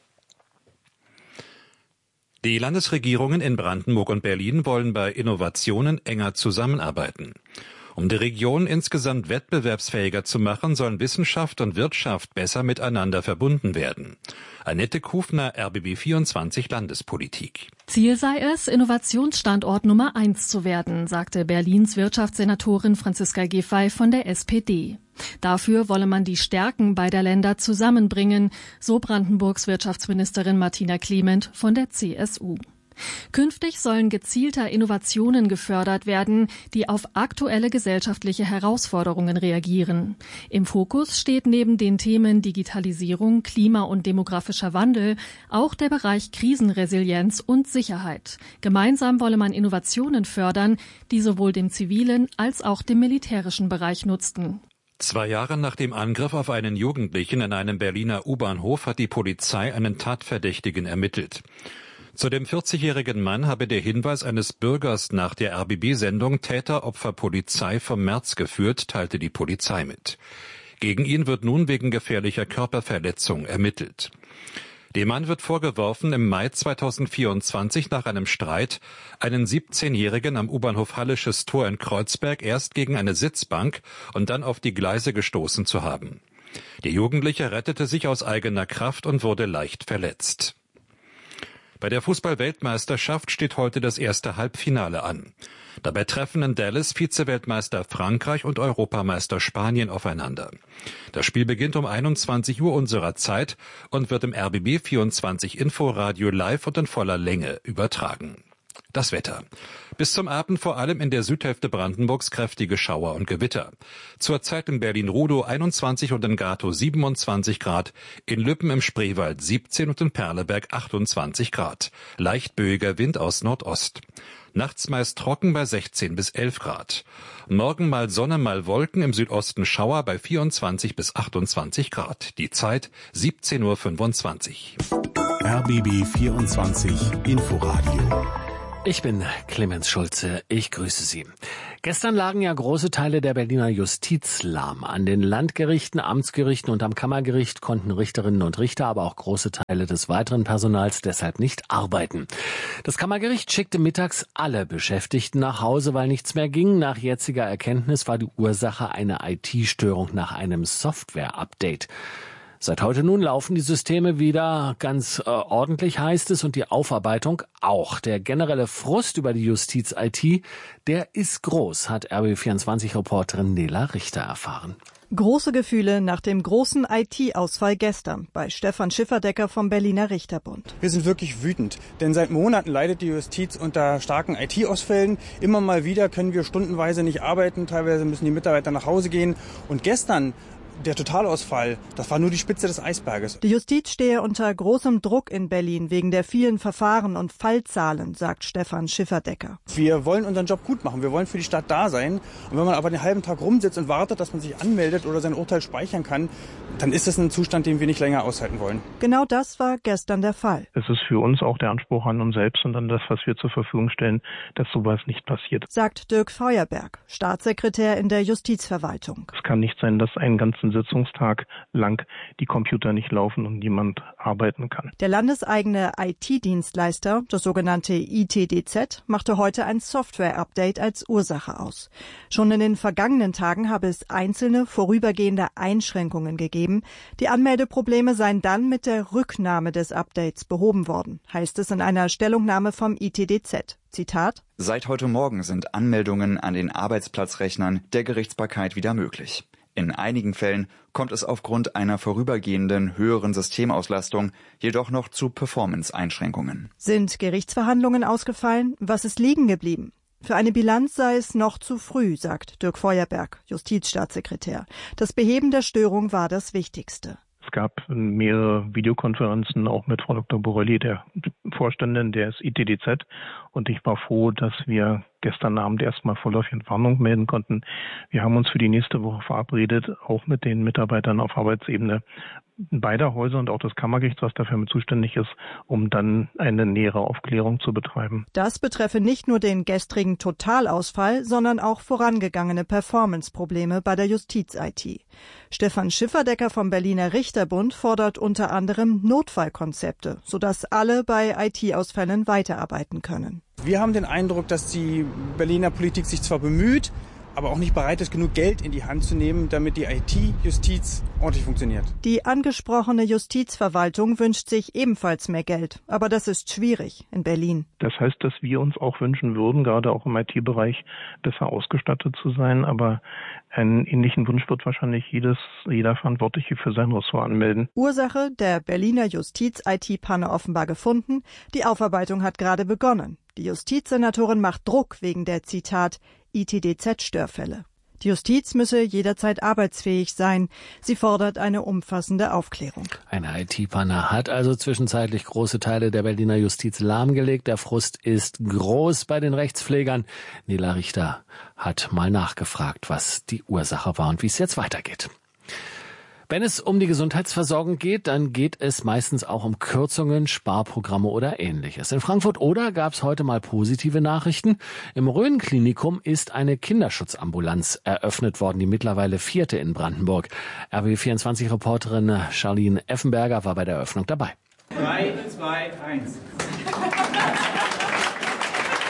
O: Die Landesregierungen in Brandenburg und Berlin wollen bei Innovationen enger zusammenarbeiten. Um die Region insgesamt wettbewerbsfähiger zu machen, sollen Wissenschaft und Wirtschaft besser miteinander verbunden werden. Annette Kufner, R B B vierundzwanzig Landespolitik.
W: Ziel sei es, Innovationsstandort Nummer eins zu werden, sagte Berlins Wirtschaftssenatorin Franziska Giffey von der S P D. Dafür wolle man die Stärken beider Länder zusammenbringen, so Brandenburgs Wirtschaftsministerin Martina Clement von der C S U. Künftig sollen gezielter Innovationen gefördert werden, die auf aktuelle gesellschaftliche Herausforderungen reagieren. Im Fokus steht neben den Themen Digitalisierung, Klima- und demografischer Wandel auch der Bereich Krisenresilienz und Sicherheit. Gemeinsam wolle man Innovationen fördern, die sowohl dem zivilen als auch dem militärischen Bereich nutzten.
O: Zwei Jahre nach dem Angriff auf einen Jugendlichen in einem Berliner U-Bahnhof hat die Polizei einen Tatverdächtigen ermittelt. Zu dem vierzigjährigen Mann habe der Hinweis eines Bürgers nach der R B B-Sendung Täter, Opfer, Polizei vom März geführt, teilte die Polizei mit. Gegen ihn wird nun wegen gefährlicher Körperverletzung ermittelt. Dem Mann wird vorgeworfen, im Mai zweitausendvierundzwanzig nach einem Streit einen siebzehnjährigen am U-Bahnhof Hallisches Tor in Kreuzberg erst gegen eine Sitzbank und dann auf die Gleise gestoßen zu haben. Die Jugendliche rettete sich aus eigener Kraft und wurde leicht verletzt. Bei der Fußball-Weltmeisterschaft steht heute das erste Halbfinale an. Dabei treffen in Dallas Vize-Weltmeister Frankreich und Europameister Spanien aufeinander. Das Spiel beginnt um einundzwanzig Uhr unserer Zeit und wird im R B B vierundzwanzig Inforadio live und in voller Länge übertragen. Das Wetter. Bis zum Abend vor allem in der Südhälfte Brandenburgs kräftige Schauer und Gewitter. Zurzeit in Berlin-Rudow einundzwanzig und in Gatow siebenundzwanzig Grad, in Lüppen im Spreewald siebzehn und in Perleberg achtundzwanzig Grad. Leicht böiger Wind aus Nordost. Nachts meist trocken bei sechzehn bis elf Grad. Morgen mal Sonne, mal Wolken, im Südosten Schauer bei vierundzwanzig bis achtundzwanzig Grad. Die Zeit siebzehn Uhr fünfundzwanzig.
N: R B B vierundzwanzig Inforadio.
A: Ich bin Clemens Schulze, ich grüße Sie. Gestern lagen ja große Teile der Berliner Justiz lahm. An den Landgerichten, Amtsgerichten und am Kammergericht konnten Richterinnen und Richter, aber auch große Teile des weiteren Personals deshalb nicht arbeiten. Das Kammergericht schickte mittags alle Beschäftigten nach Hause, weil nichts mehr ging. Nach jetziger Erkenntnis war die Ursache eine I T-Störung nach einem Software-Update. Seit heute nun laufen die Systeme wieder ganz äh, ordentlich, heißt es, und die Aufarbeitung auch. Der generelle Frust über die Justiz-I T, der ist groß, hat R B B vierundzwanzig-Reporterin Nela Richter erfahren.
G: Große Gefühle nach dem großen I T-Ausfall gestern bei Stefan Schifferdecker vom Berliner Richterbund.
J: Wir sind wirklich wütend, denn seit Monaten leidet die Justiz unter starken I T-Ausfällen. Immer mal wieder können wir stundenweise nicht arbeiten, teilweise müssen die Mitarbeiter nach Hause gehen. Und gestern der Totalausfall, das war nur die Spitze des Eisberges.
G: Die Justiz stehe unter großem Druck in Berlin wegen der vielen Verfahren und Fallzahlen, sagt Stefan Schifferdecker.
J: Wir wollen unseren Job gut machen, wir wollen für die Stadt da sein. Und wenn man aber den halben Tag rumsitzt und wartet, dass man sich anmeldet oder sein Urteil speichern kann, dann ist das ein Zustand, den wir nicht länger aushalten wollen.
G: Genau das war gestern der Fall.
L: Es ist für uns auch der Anspruch an uns selbst und an das, was wir zur Verfügung stellen, dass sowas nicht passiert.
G: Sagt Dirk Feuerberg, Staatssekretär in der Justizverwaltung.
L: Es kann nicht sein, dass einen ganzen Sitzungstag lang die Computer nicht laufen und niemand arbeiten kann.
G: Der landeseigene I T-Dienstleister, das sogenannte I T D Z, machte heute ein Software-Update als Ursache aus. Schon in den vergangenen Tagen habe es einzelne vorübergehende Einschränkungen gegeben. Die Anmeldeprobleme seien dann mit der Rücknahme des Updates behoben worden, heißt es in einer Stellungnahme vom I T D Z. Zitat:
X: Seit heute Morgen sind Anmeldungen an den Arbeitsplatzrechnern der Gerichtsbarkeit wieder möglich. In einigen Fällen kommt es aufgrund einer vorübergehenden höheren Systemauslastung jedoch noch zu Performance-Einschränkungen.
G: Sind Gerichtsverhandlungen ausgefallen? Was ist liegen geblieben? Für eine Bilanz sei es noch zu früh, sagt Dirk Feuerberg, Justizstaatssekretär. Das Beheben der Störung war das Wichtigste.
L: Es gab mehrere Videokonferenzen, auch mit Frau Doktor Borelli, der Vorständin des I T D Z. Und ich war froh, dass wir gestern Abend erstmal vorläufig Entwarnung melden konnten. Wir haben uns für die nächste Woche verabredet, auch mit den Mitarbeitern auf Arbeitsebene beider Häuser und auch des Kammergerichts, was dafür mit zuständig ist, um dann eine nähere Aufklärung zu betreiben.
G: Das betreffe nicht nur den gestrigen Totalausfall, sondern auch vorangegangene Performance-Probleme bei der Justiz-I T. Stefan Schifferdecker vom Berliner Richterbund fordert unter anderem Notfallkonzepte, sodass alle bei I T-Ausfällen weiterarbeiten können.
J: Wir haben den Eindruck, dass die Berliner Politik sich zwar bemüht, aber auch nicht bereit ist, genug Geld in die Hand zu nehmen, damit die I T-Justiz ordentlich funktioniert.
G: Die angesprochene Justizverwaltung wünscht sich ebenfalls mehr Geld. Aber das ist schwierig in Berlin.
L: Das heißt, dass wir uns auch wünschen würden, gerade auch im I T-Bereich besser ausgestattet zu sein. Aber einen ähnlichen Wunsch wird wahrscheinlich jedes, jeder Verantwortliche für sein Ressort anmelden.
G: Ursache der Berliner Justiz-I T-Panne offenbar gefunden. Die Aufarbeitung hat gerade begonnen. Die Justizsenatorin macht Druck wegen der, Zitat, I T D Z-Störfälle. Die Justiz müsse jederzeit arbeitsfähig sein. Sie fordert eine umfassende Aufklärung.
A: Eine I T-Panne hat also zwischenzeitlich große Teile der Berliner Justiz lahmgelegt. Der Frust ist groß bei den Rechtspflegern. Nela Richter hat mal nachgefragt, was die Ursache war und wie es jetzt weitergeht. Wenn es um die Gesundheitsversorgung geht, dann geht es meistens auch um Kürzungen, Sparprogramme oder Ähnliches. In Frankfurt-Oder gab es heute mal positive Nachrichten. Im Rhön-Klinikum ist eine Kinderschutzambulanz eröffnet worden, die mittlerweile vierte in Brandenburg. R B B vierundzwanzig-Reporterin Charlene Effenberger war bei der Eröffnung dabei.
Y: drei, zwei, eins.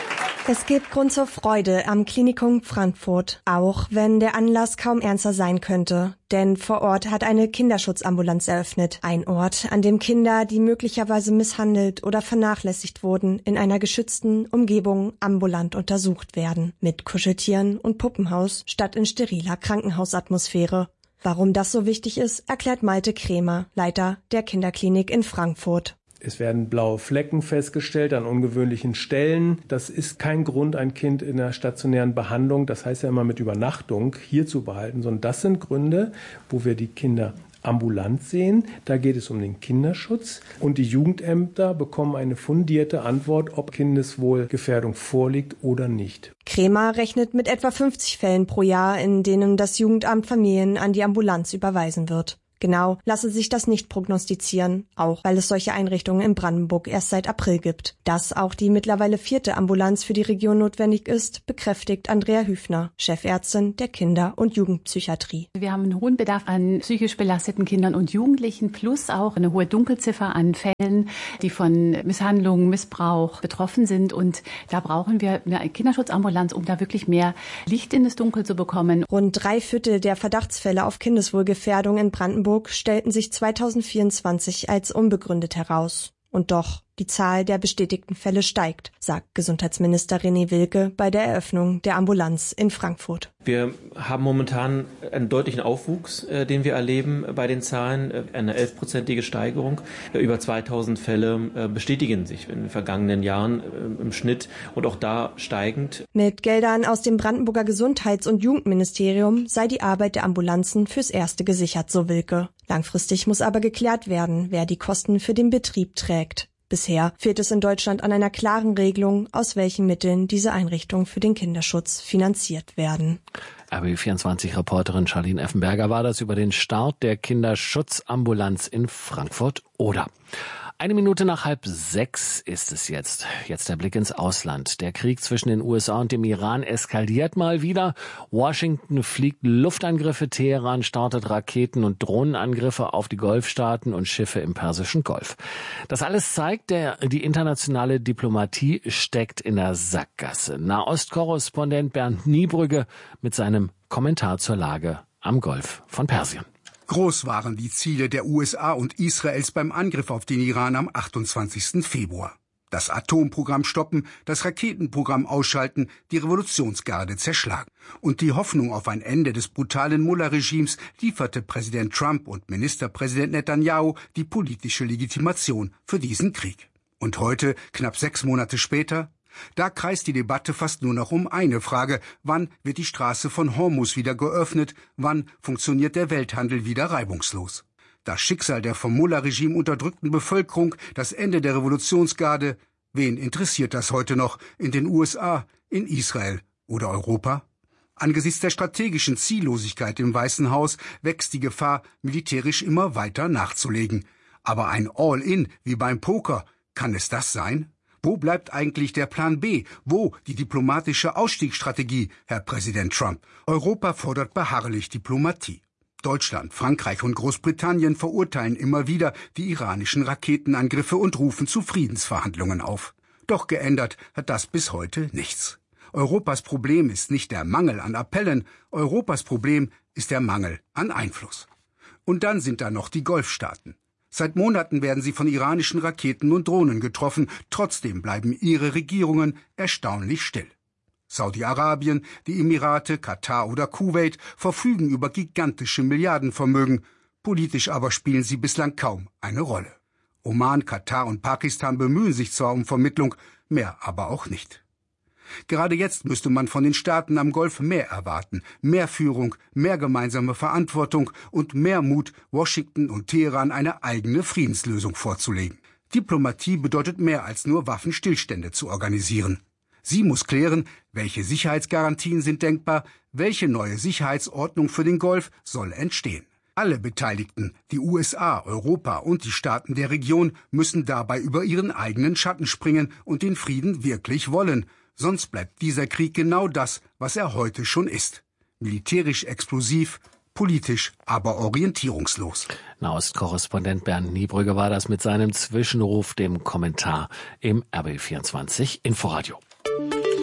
H: Es gibt Grund zur Freude am Klinikum Frankfurt, auch wenn der Anlass kaum ernster sein könnte. Denn vor Ort hat eine Kinderschutzambulanz eröffnet. Ein Ort, an dem Kinder, die möglicherweise misshandelt oder vernachlässigt wurden, in einer geschützten Umgebung ambulant untersucht werden. Mit Kuscheltieren und Puppenhaus statt in steriler Krankenhausatmosphäre. Warum das so wichtig ist, erklärt Malte Krämer, Leiter der Kinderklinik in Frankfurt.
I: Es werden blaue Flecken festgestellt an ungewöhnlichen Stellen. Das ist kein Grund, ein Kind in einer stationären Behandlung, das heißt ja immer mit Übernachtung, hier zu behalten, sondern das sind Gründe, wo wir die Kinder ambulant sehen. Da geht es um den Kinderschutz und die Jugendämter bekommen eine fundierte Antwort, ob Kindeswohlgefährdung vorliegt oder nicht.
H: Krämer rechnet mit etwa fünfzig Fällen pro Jahr, in denen das Jugendamt Familien an die Ambulanz überweisen wird. Genau lasse sich das nicht prognostizieren, auch weil es solche Einrichtungen in Brandenburg erst seit April gibt. Dass auch die mittlerweile vierte Ambulanz für die Region notwendig ist, bekräftigt Andrea Hüfner, Chefärztin der Kinder- und Jugendpsychiatrie.
K: Wir haben einen hohen Bedarf an psychisch belasteten Kindern und Jugendlichen, plus auch eine hohe Dunkelziffer an Fällen, die von Misshandlungen, Missbrauch betroffen sind. Und da brauchen wir eine Kinderschutzambulanz, um da wirklich mehr Licht in das Dunkel zu bekommen.
H: Rund drei Viertel der Verdachtsfälle auf Kindeswohlgefährdung in Brandenburg stellten sich zweitausendvierundzwanzig als unbegründet heraus. Und doch, die Zahl der bestätigten Fälle steigt, sagt Gesundheitsminister René Wilke bei der Eröffnung der Ambulanz in Frankfurt.
M: Wir haben momentan einen deutlichen Aufwuchs, äh, den wir erleben bei den Zahlen, äh, eine elfprozentige Steigerung. Äh, über zweitausend Fälle äh, bestätigen sich in den vergangenen Jahren äh, im Schnitt und auch da steigend.
H: Mit Geldern aus dem Brandenburger Gesundheits- und Jugendministerium sei die Arbeit der Ambulanzen fürs Erste gesichert, so Wilke. Langfristig muss aber geklärt werden, wer die Kosten für den Betrieb trägt. Bisher fehlt es in Deutschland an einer klaren Regelung, aus welchen Mitteln diese Einrichtungen für den Kinderschutz finanziert werden.
A: R B B vierundzwanzig-Reporterin Charlene Effenberger war das über den Start der Kinderschutzambulanz in Frankfurt-Oder. Eine Minute nach halb sechs ist es jetzt. Jetzt der Blick ins Ausland. Der Krieg zwischen den U S A und dem Iran eskaliert mal wieder. Washington fliegt Luftangriffe, Teheran startet Raketen- und Drohnenangriffe auf die Golfstaaten und Schiffe im Persischen Golf. Das alles zeigt, der, die internationale Diplomatie steckt in der Sackgasse. Nahostkorrespondent Bernd Niebrügge mit seinem Kommentar zur Lage am Golf von Persien.
Y: Groß waren die Ziele der U S A und Israels beim Angriff auf den Iran am achtundzwanzigsten Februar. Das Atomprogramm stoppen, das Raketenprogramm ausschalten, die Revolutionsgarde zerschlagen. Und die Hoffnung auf ein Ende des brutalen Mullah-Regimes lieferte Präsident Trump und Ministerpräsident Netanyahu die politische Legitimation für diesen Krieg. Und heute, knapp sechs Monate später, da kreist die Debatte fast nur noch um eine Frage: Wann wird die Straße von Hormuz wieder geöffnet? Wann funktioniert der Welthandel wieder reibungslos? Das Schicksal der vom Mullah-Regime unterdrückten Bevölkerung, das Ende der Revolutionsgarde, wen interessiert das heute noch in den U S A, in Israel oder Europa? Angesichts der strategischen Ziellosigkeit im Weißen Haus wächst die Gefahr, militärisch immer weiter nachzulegen. Aber ein All-in wie beim Poker, kann es das sein? Wo bleibt eigentlich der Plan B? Wo die diplomatische Ausstiegsstrategie, Herr Präsident Trump? Europa fordert beharrlich Diplomatie. Deutschland, Frankreich und Großbritannien verurteilen immer wieder die iranischen Raketenangriffe und rufen zu Friedensverhandlungen auf. Doch geändert hat das bis heute nichts. Europas Problem ist nicht der Mangel an Appellen, Europas Problem ist der Mangel an Einfluss. Und dann sind da noch die Golfstaaten. Seit Monaten werden sie von iranischen Raketen und Drohnen getroffen. Trotzdem bleiben ihre Regierungen erstaunlich still. Saudi-Arabien, die Emirate, Katar oder Kuwait verfügen über gigantische Milliardenvermögen. Politisch aber spielen sie bislang kaum eine Rolle. Oman, Katar und Pakistan bemühen sich zwar um Vermittlung, mehr aber auch nicht. Gerade jetzt müsste man von den Staaten am Golf mehr erwarten, mehr Führung, mehr gemeinsame Verantwortung und mehr Mut, Washington und Teheran eine eigene Friedenslösung vorzulegen. Diplomatie bedeutet mehr als nur Waffenstillstände zu organisieren. Sie muss klären, welche Sicherheitsgarantien sind denkbar, welche neue Sicherheitsordnung für den Golf soll entstehen. Alle Beteiligten, die U S A, Europa und die Staaten der Region, müssen dabei über ihren eigenen Schatten springen und den Frieden wirklich wollen. Sonst bleibt dieser Krieg genau das, was er heute schon ist. Militärisch explosiv, politisch aber orientierungslos.
A: Nahostkorrespondent Bernd Niebrügge war das mit seinem Zwischenruf, dem Kommentar im R B B vierundzwanzig Inforadio.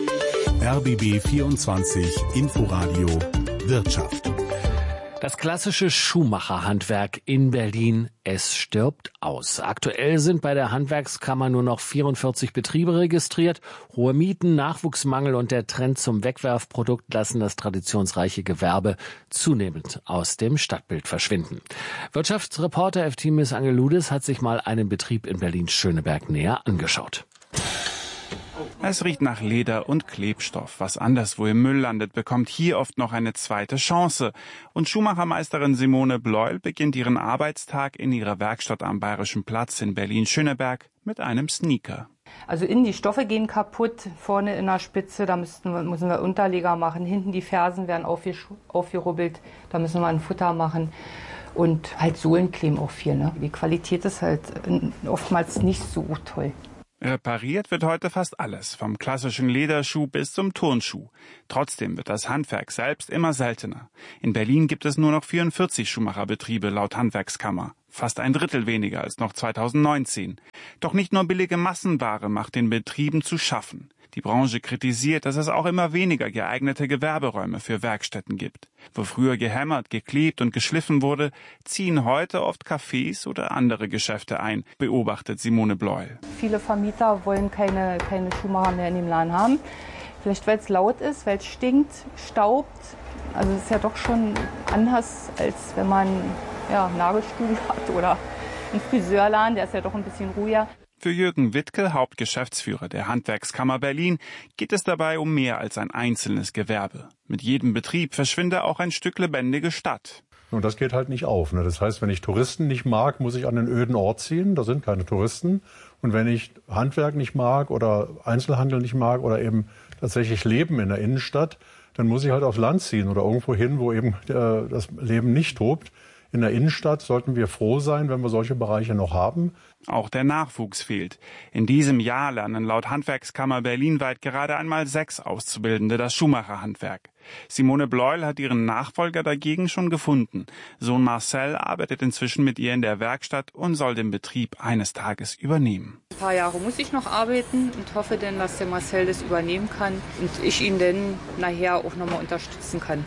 N: R B B vierundzwanzig Inforadio Wirtschaft.
A: Das klassische Schuhmacherhandwerk in Berlin, es stirbt aus. Aktuell sind bei der Handwerkskammer nur noch vierundvierzig Betriebe registriert. Hohe Mieten, Nachwuchsmangel und der Trend zum Wegwerfprodukt lassen das traditionsreiche Gewerbe zunehmend aus dem Stadtbild verschwinden. Wirtschaftsreporter Eftimis Angeloudis hat sich mal einen Betrieb in Berlin-Schöneberg näher angeschaut.
P: Es riecht nach Leder und Klebstoff. Was anderswo im Müll landet, bekommt hier oft noch eine zweite Chance. Und Schuhmachermeisterin Simone Bleuel beginnt ihren Arbeitstag in ihrer Werkstatt am Bayerischen Platz in Berlin-Schöneberg mit einem Sneaker.
Q: Also innen die Stoffe gehen kaputt, vorne in der Spitze, da müssen wir, müssen wir Unterleger machen. Hinten die Fersen werden aufgerubbelt, da müssen wir ein Futter machen. Und halt Sohlen kleben auch viel. Ne? Die Qualität ist halt oftmals nicht so toll.
P: Repariert wird heute fast alles, vom klassischen Lederschuh bis zum Turnschuh. Trotzdem wird das Handwerk selbst immer seltener. In Berlin gibt es nur noch vierundvierzig Schuhmacherbetriebe laut Handwerkskammer. Fast ein Drittel weniger als noch zweitausendneunzehn. Doch nicht nur billige Massenware macht den Betrieben zu schaffen. Die Branche kritisiert, dass es auch immer weniger geeignete Gewerberäume für Werkstätten gibt. Wo früher gehämmert, geklebt und geschliffen wurde, ziehen heute oft Cafés oder andere Geschäfte ein, beobachtet Simone Bleuel.
Q: Viele Vermieter wollen keine, keine Schuhmacher mehr in dem Laden haben. Vielleicht weil es laut ist, weil es stinkt, staubt. Also es ist ja doch schon anders, als wenn man ja, ein Nagelstudio hat oder einen Friseurladen, der ist ja doch ein bisschen ruhiger.
P: Für Jürgen Wittke, Hauptgeschäftsführer der Handwerkskammer Berlin, geht es dabei um mehr als ein einzelnes Gewerbe. Mit jedem Betrieb verschwinde auch ein Stück lebendige Stadt.
R: Und das geht halt nicht auf. Ne? Das heißt, wenn ich Touristen nicht mag, muss ich an einen öden Ort ziehen. Da sind keine Touristen. Und wenn ich Handwerk nicht mag oder Einzelhandel nicht mag oder eben tatsächlich Leben in der Innenstadt, dann muss ich halt aufs Land ziehen oder irgendwo hin, wo eben äh, das Leben nicht tobt. In der Innenstadt sollten wir froh sein, wenn wir solche Bereiche noch haben.
P: Auch der Nachwuchs fehlt. In diesem Jahr lernen laut Handwerkskammer berlinweit gerade einmal sechs Auszubildende das Schuhmacherhandwerk. Simone Bleuel hat ihren Nachfolger dagegen schon gefunden. Sohn Marcel arbeitet inzwischen mit ihr in der Werkstatt und soll den Betrieb eines Tages übernehmen.
Q: Ein paar Jahre muss ich noch arbeiten und hoffe dann, dass der Marcel das übernehmen kann und ich ihn dann nachher auch nochmal unterstützen kann.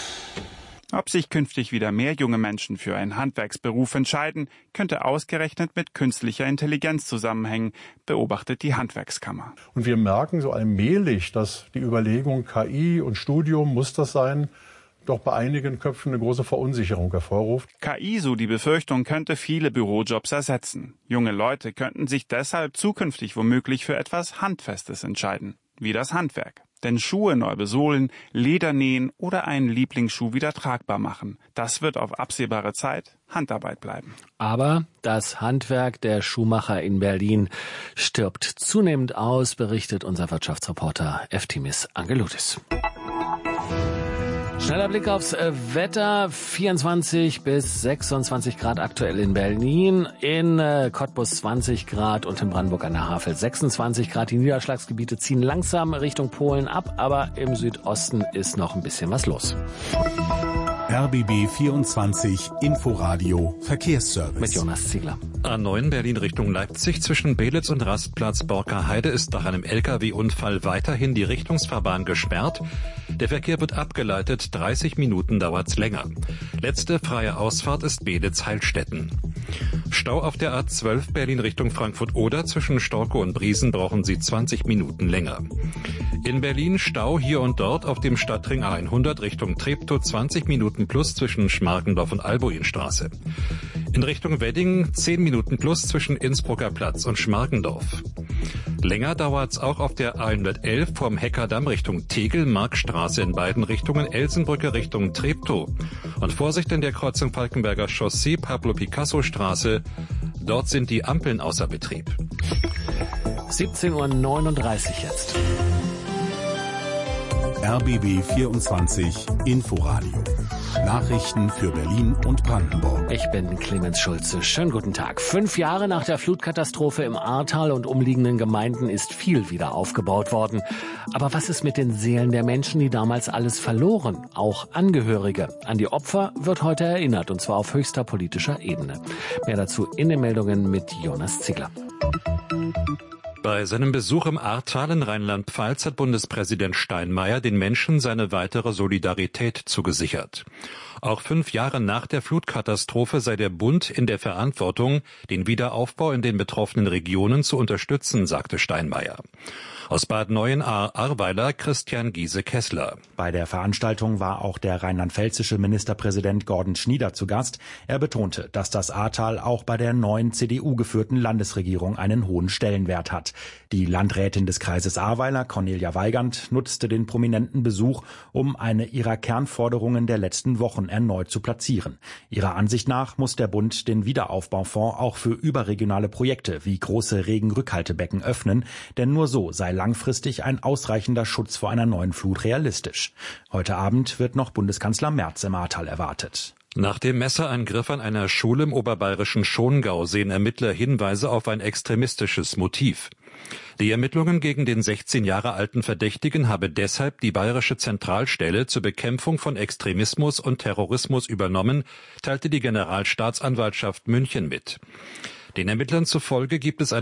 P: Ob sich künftig wieder mehr junge Menschen für einen Handwerksberuf entscheiden, könnte ausgerechnet mit künstlicher Intelligenz zusammenhängen, beobachtet die Handwerkskammer.
R: Und wir merken so allmählich, dass die Überlegung K I und Studium, muss das sein, doch bei einigen Köpfen eine große Verunsicherung hervorruft.
P: K I, so die Befürchtung, könnte viele Bürojobs ersetzen. Junge Leute könnten sich deshalb zukünftig womöglich für etwas Handfestes entscheiden, wie das Handwerk. Denn Schuhe neu besohlen, Leder nähen oder einen Lieblingsschuh wieder tragbar machen, das wird auf absehbare Zeit Handarbeit bleiben.
A: Aber das Handwerk der Schuhmacher in Berlin stirbt zunehmend aus, berichtet unser Wirtschaftsreporter Eftimis Angeloudis. Schneller Blick aufs Wetter, vierundzwanzig bis sechsundzwanzig Grad aktuell in Berlin, in Cottbus zwanzig Grad und in Brandenburg an der Havel sechsundzwanzig Grad. Die Niederschlagsgebiete ziehen langsam Richtung Polen ab, aber im Südosten ist noch ein bisschen was los.
N: R B B vierundzwanzig Inforadio Verkehrsservice.
A: Mit Jonas Ziegler.
O: A neun Berlin Richtung Leipzig zwischen Belitz und Rastplatz Borker-Heide ist nach einem L K W-Unfall weiterhin die Richtungsfahrbahn gesperrt. Der Verkehr wird abgeleitet, dreißig Minuten dauert's länger. Letzte freie Ausfahrt ist Belitz-Heilstätten. Stau auf der A zwölf Berlin Richtung Frankfurt-Oder zwischen Storkow und Briesen brauchen Sie zwanzig Minuten länger. In Berlin Stau hier und dort auf dem Stadtring A hundert Richtung Treptow zwanzig Minuten plus zwischen Schmargendorf und Albuinstraße. In Richtung Wedding zehn Minuten plus zwischen Innsbrucker Platz und Schmargendorf. Länger dauert's auch auf der A hundertelf vom Heckerdamm Richtung Tegel, Markstraße in beiden Richtungen, Elsenbrücke Richtung Treptow. Und Vorsicht in der Kreuzung Falkenberger Chaussee, Pablo-Picasso-Straße. Dort sind die Ampeln außer Betrieb.
A: siebzehn Uhr neununddreißig jetzt.
N: R B B vierundzwanzig Inforadio. Nachrichten für Berlin und Brandenburg.
A: Ich bin Clemens Schulze. Schönen guten Tag. Fünf Jahre nach der Flutkatastrophe im Ahrtal und umliegenden Gemeinden ist viel wieder aufgebaut worden. Aber was ist mit den Seelen der Menschen, die damals alles verloren? Auch Angehörige. An die Opfer wird heute erinnert, und zwar auf höchster politischer Ebene. Mehr dazu in den Meldungen mit Jonas Ziegler.
O: Bei seinem Besuch im Ahrtal in Rheinland-Pfalz hat Bundespräsident Steinmeier den Menschen seine weitere Solidarität zugesichert. Auch fünf Jahre nach der Flutkatastrophe sei der Bund in der Verantwortung, den Wiederaufbau in den betroffenen Regionen zu unterstützen, sagte Steinmeier. Aus Bad Neuenahr-Ahrweiler Christian Giese-Kessler.
E: Bei der Veranstaltung war auch der rheinland-pfälzische Ministerpräsident Gordon Schnieder zu Gast. Er betonte, dass das Ahrtal auch bei der neuen C D U-geführten Landesregierung einen hohen Stellenwert hat. Die Landrätin des Kreises Ahrweiler, Cornelia Weigand, nutzte den prominenten Besuch, um eine ihrer Kernforderungen der letzten Wochen erneut zu platzieren. Ihrer Ansicht nach muss der Bund den Wiederaufbaufonds auch für überregionale Projekte wie große Regenrückhaltebecken öffnen, denn nur so sei langfristig ein ausreichender Schutz vor einer neuen Flut realistisch. Heute Abend wird noch Bundeskanzler Merz im Ahrtal erwartet.
O: Nach dem Messerangriff an einer Schule im oberbayerischen Schongau sehen Ermittler Hinweise auf ein extremistisches Motiv. Die Ermittlungen gegen den sechzehn Jahre alten Verdächtigen habe deshalb die Bayerische Zentralstelle zur Bekämpfung von Extremismus und Terrorismus übernommen, teilte die Generalstaatsanwaltschaft München mit. Den Ermittlern zufolge gibt es eine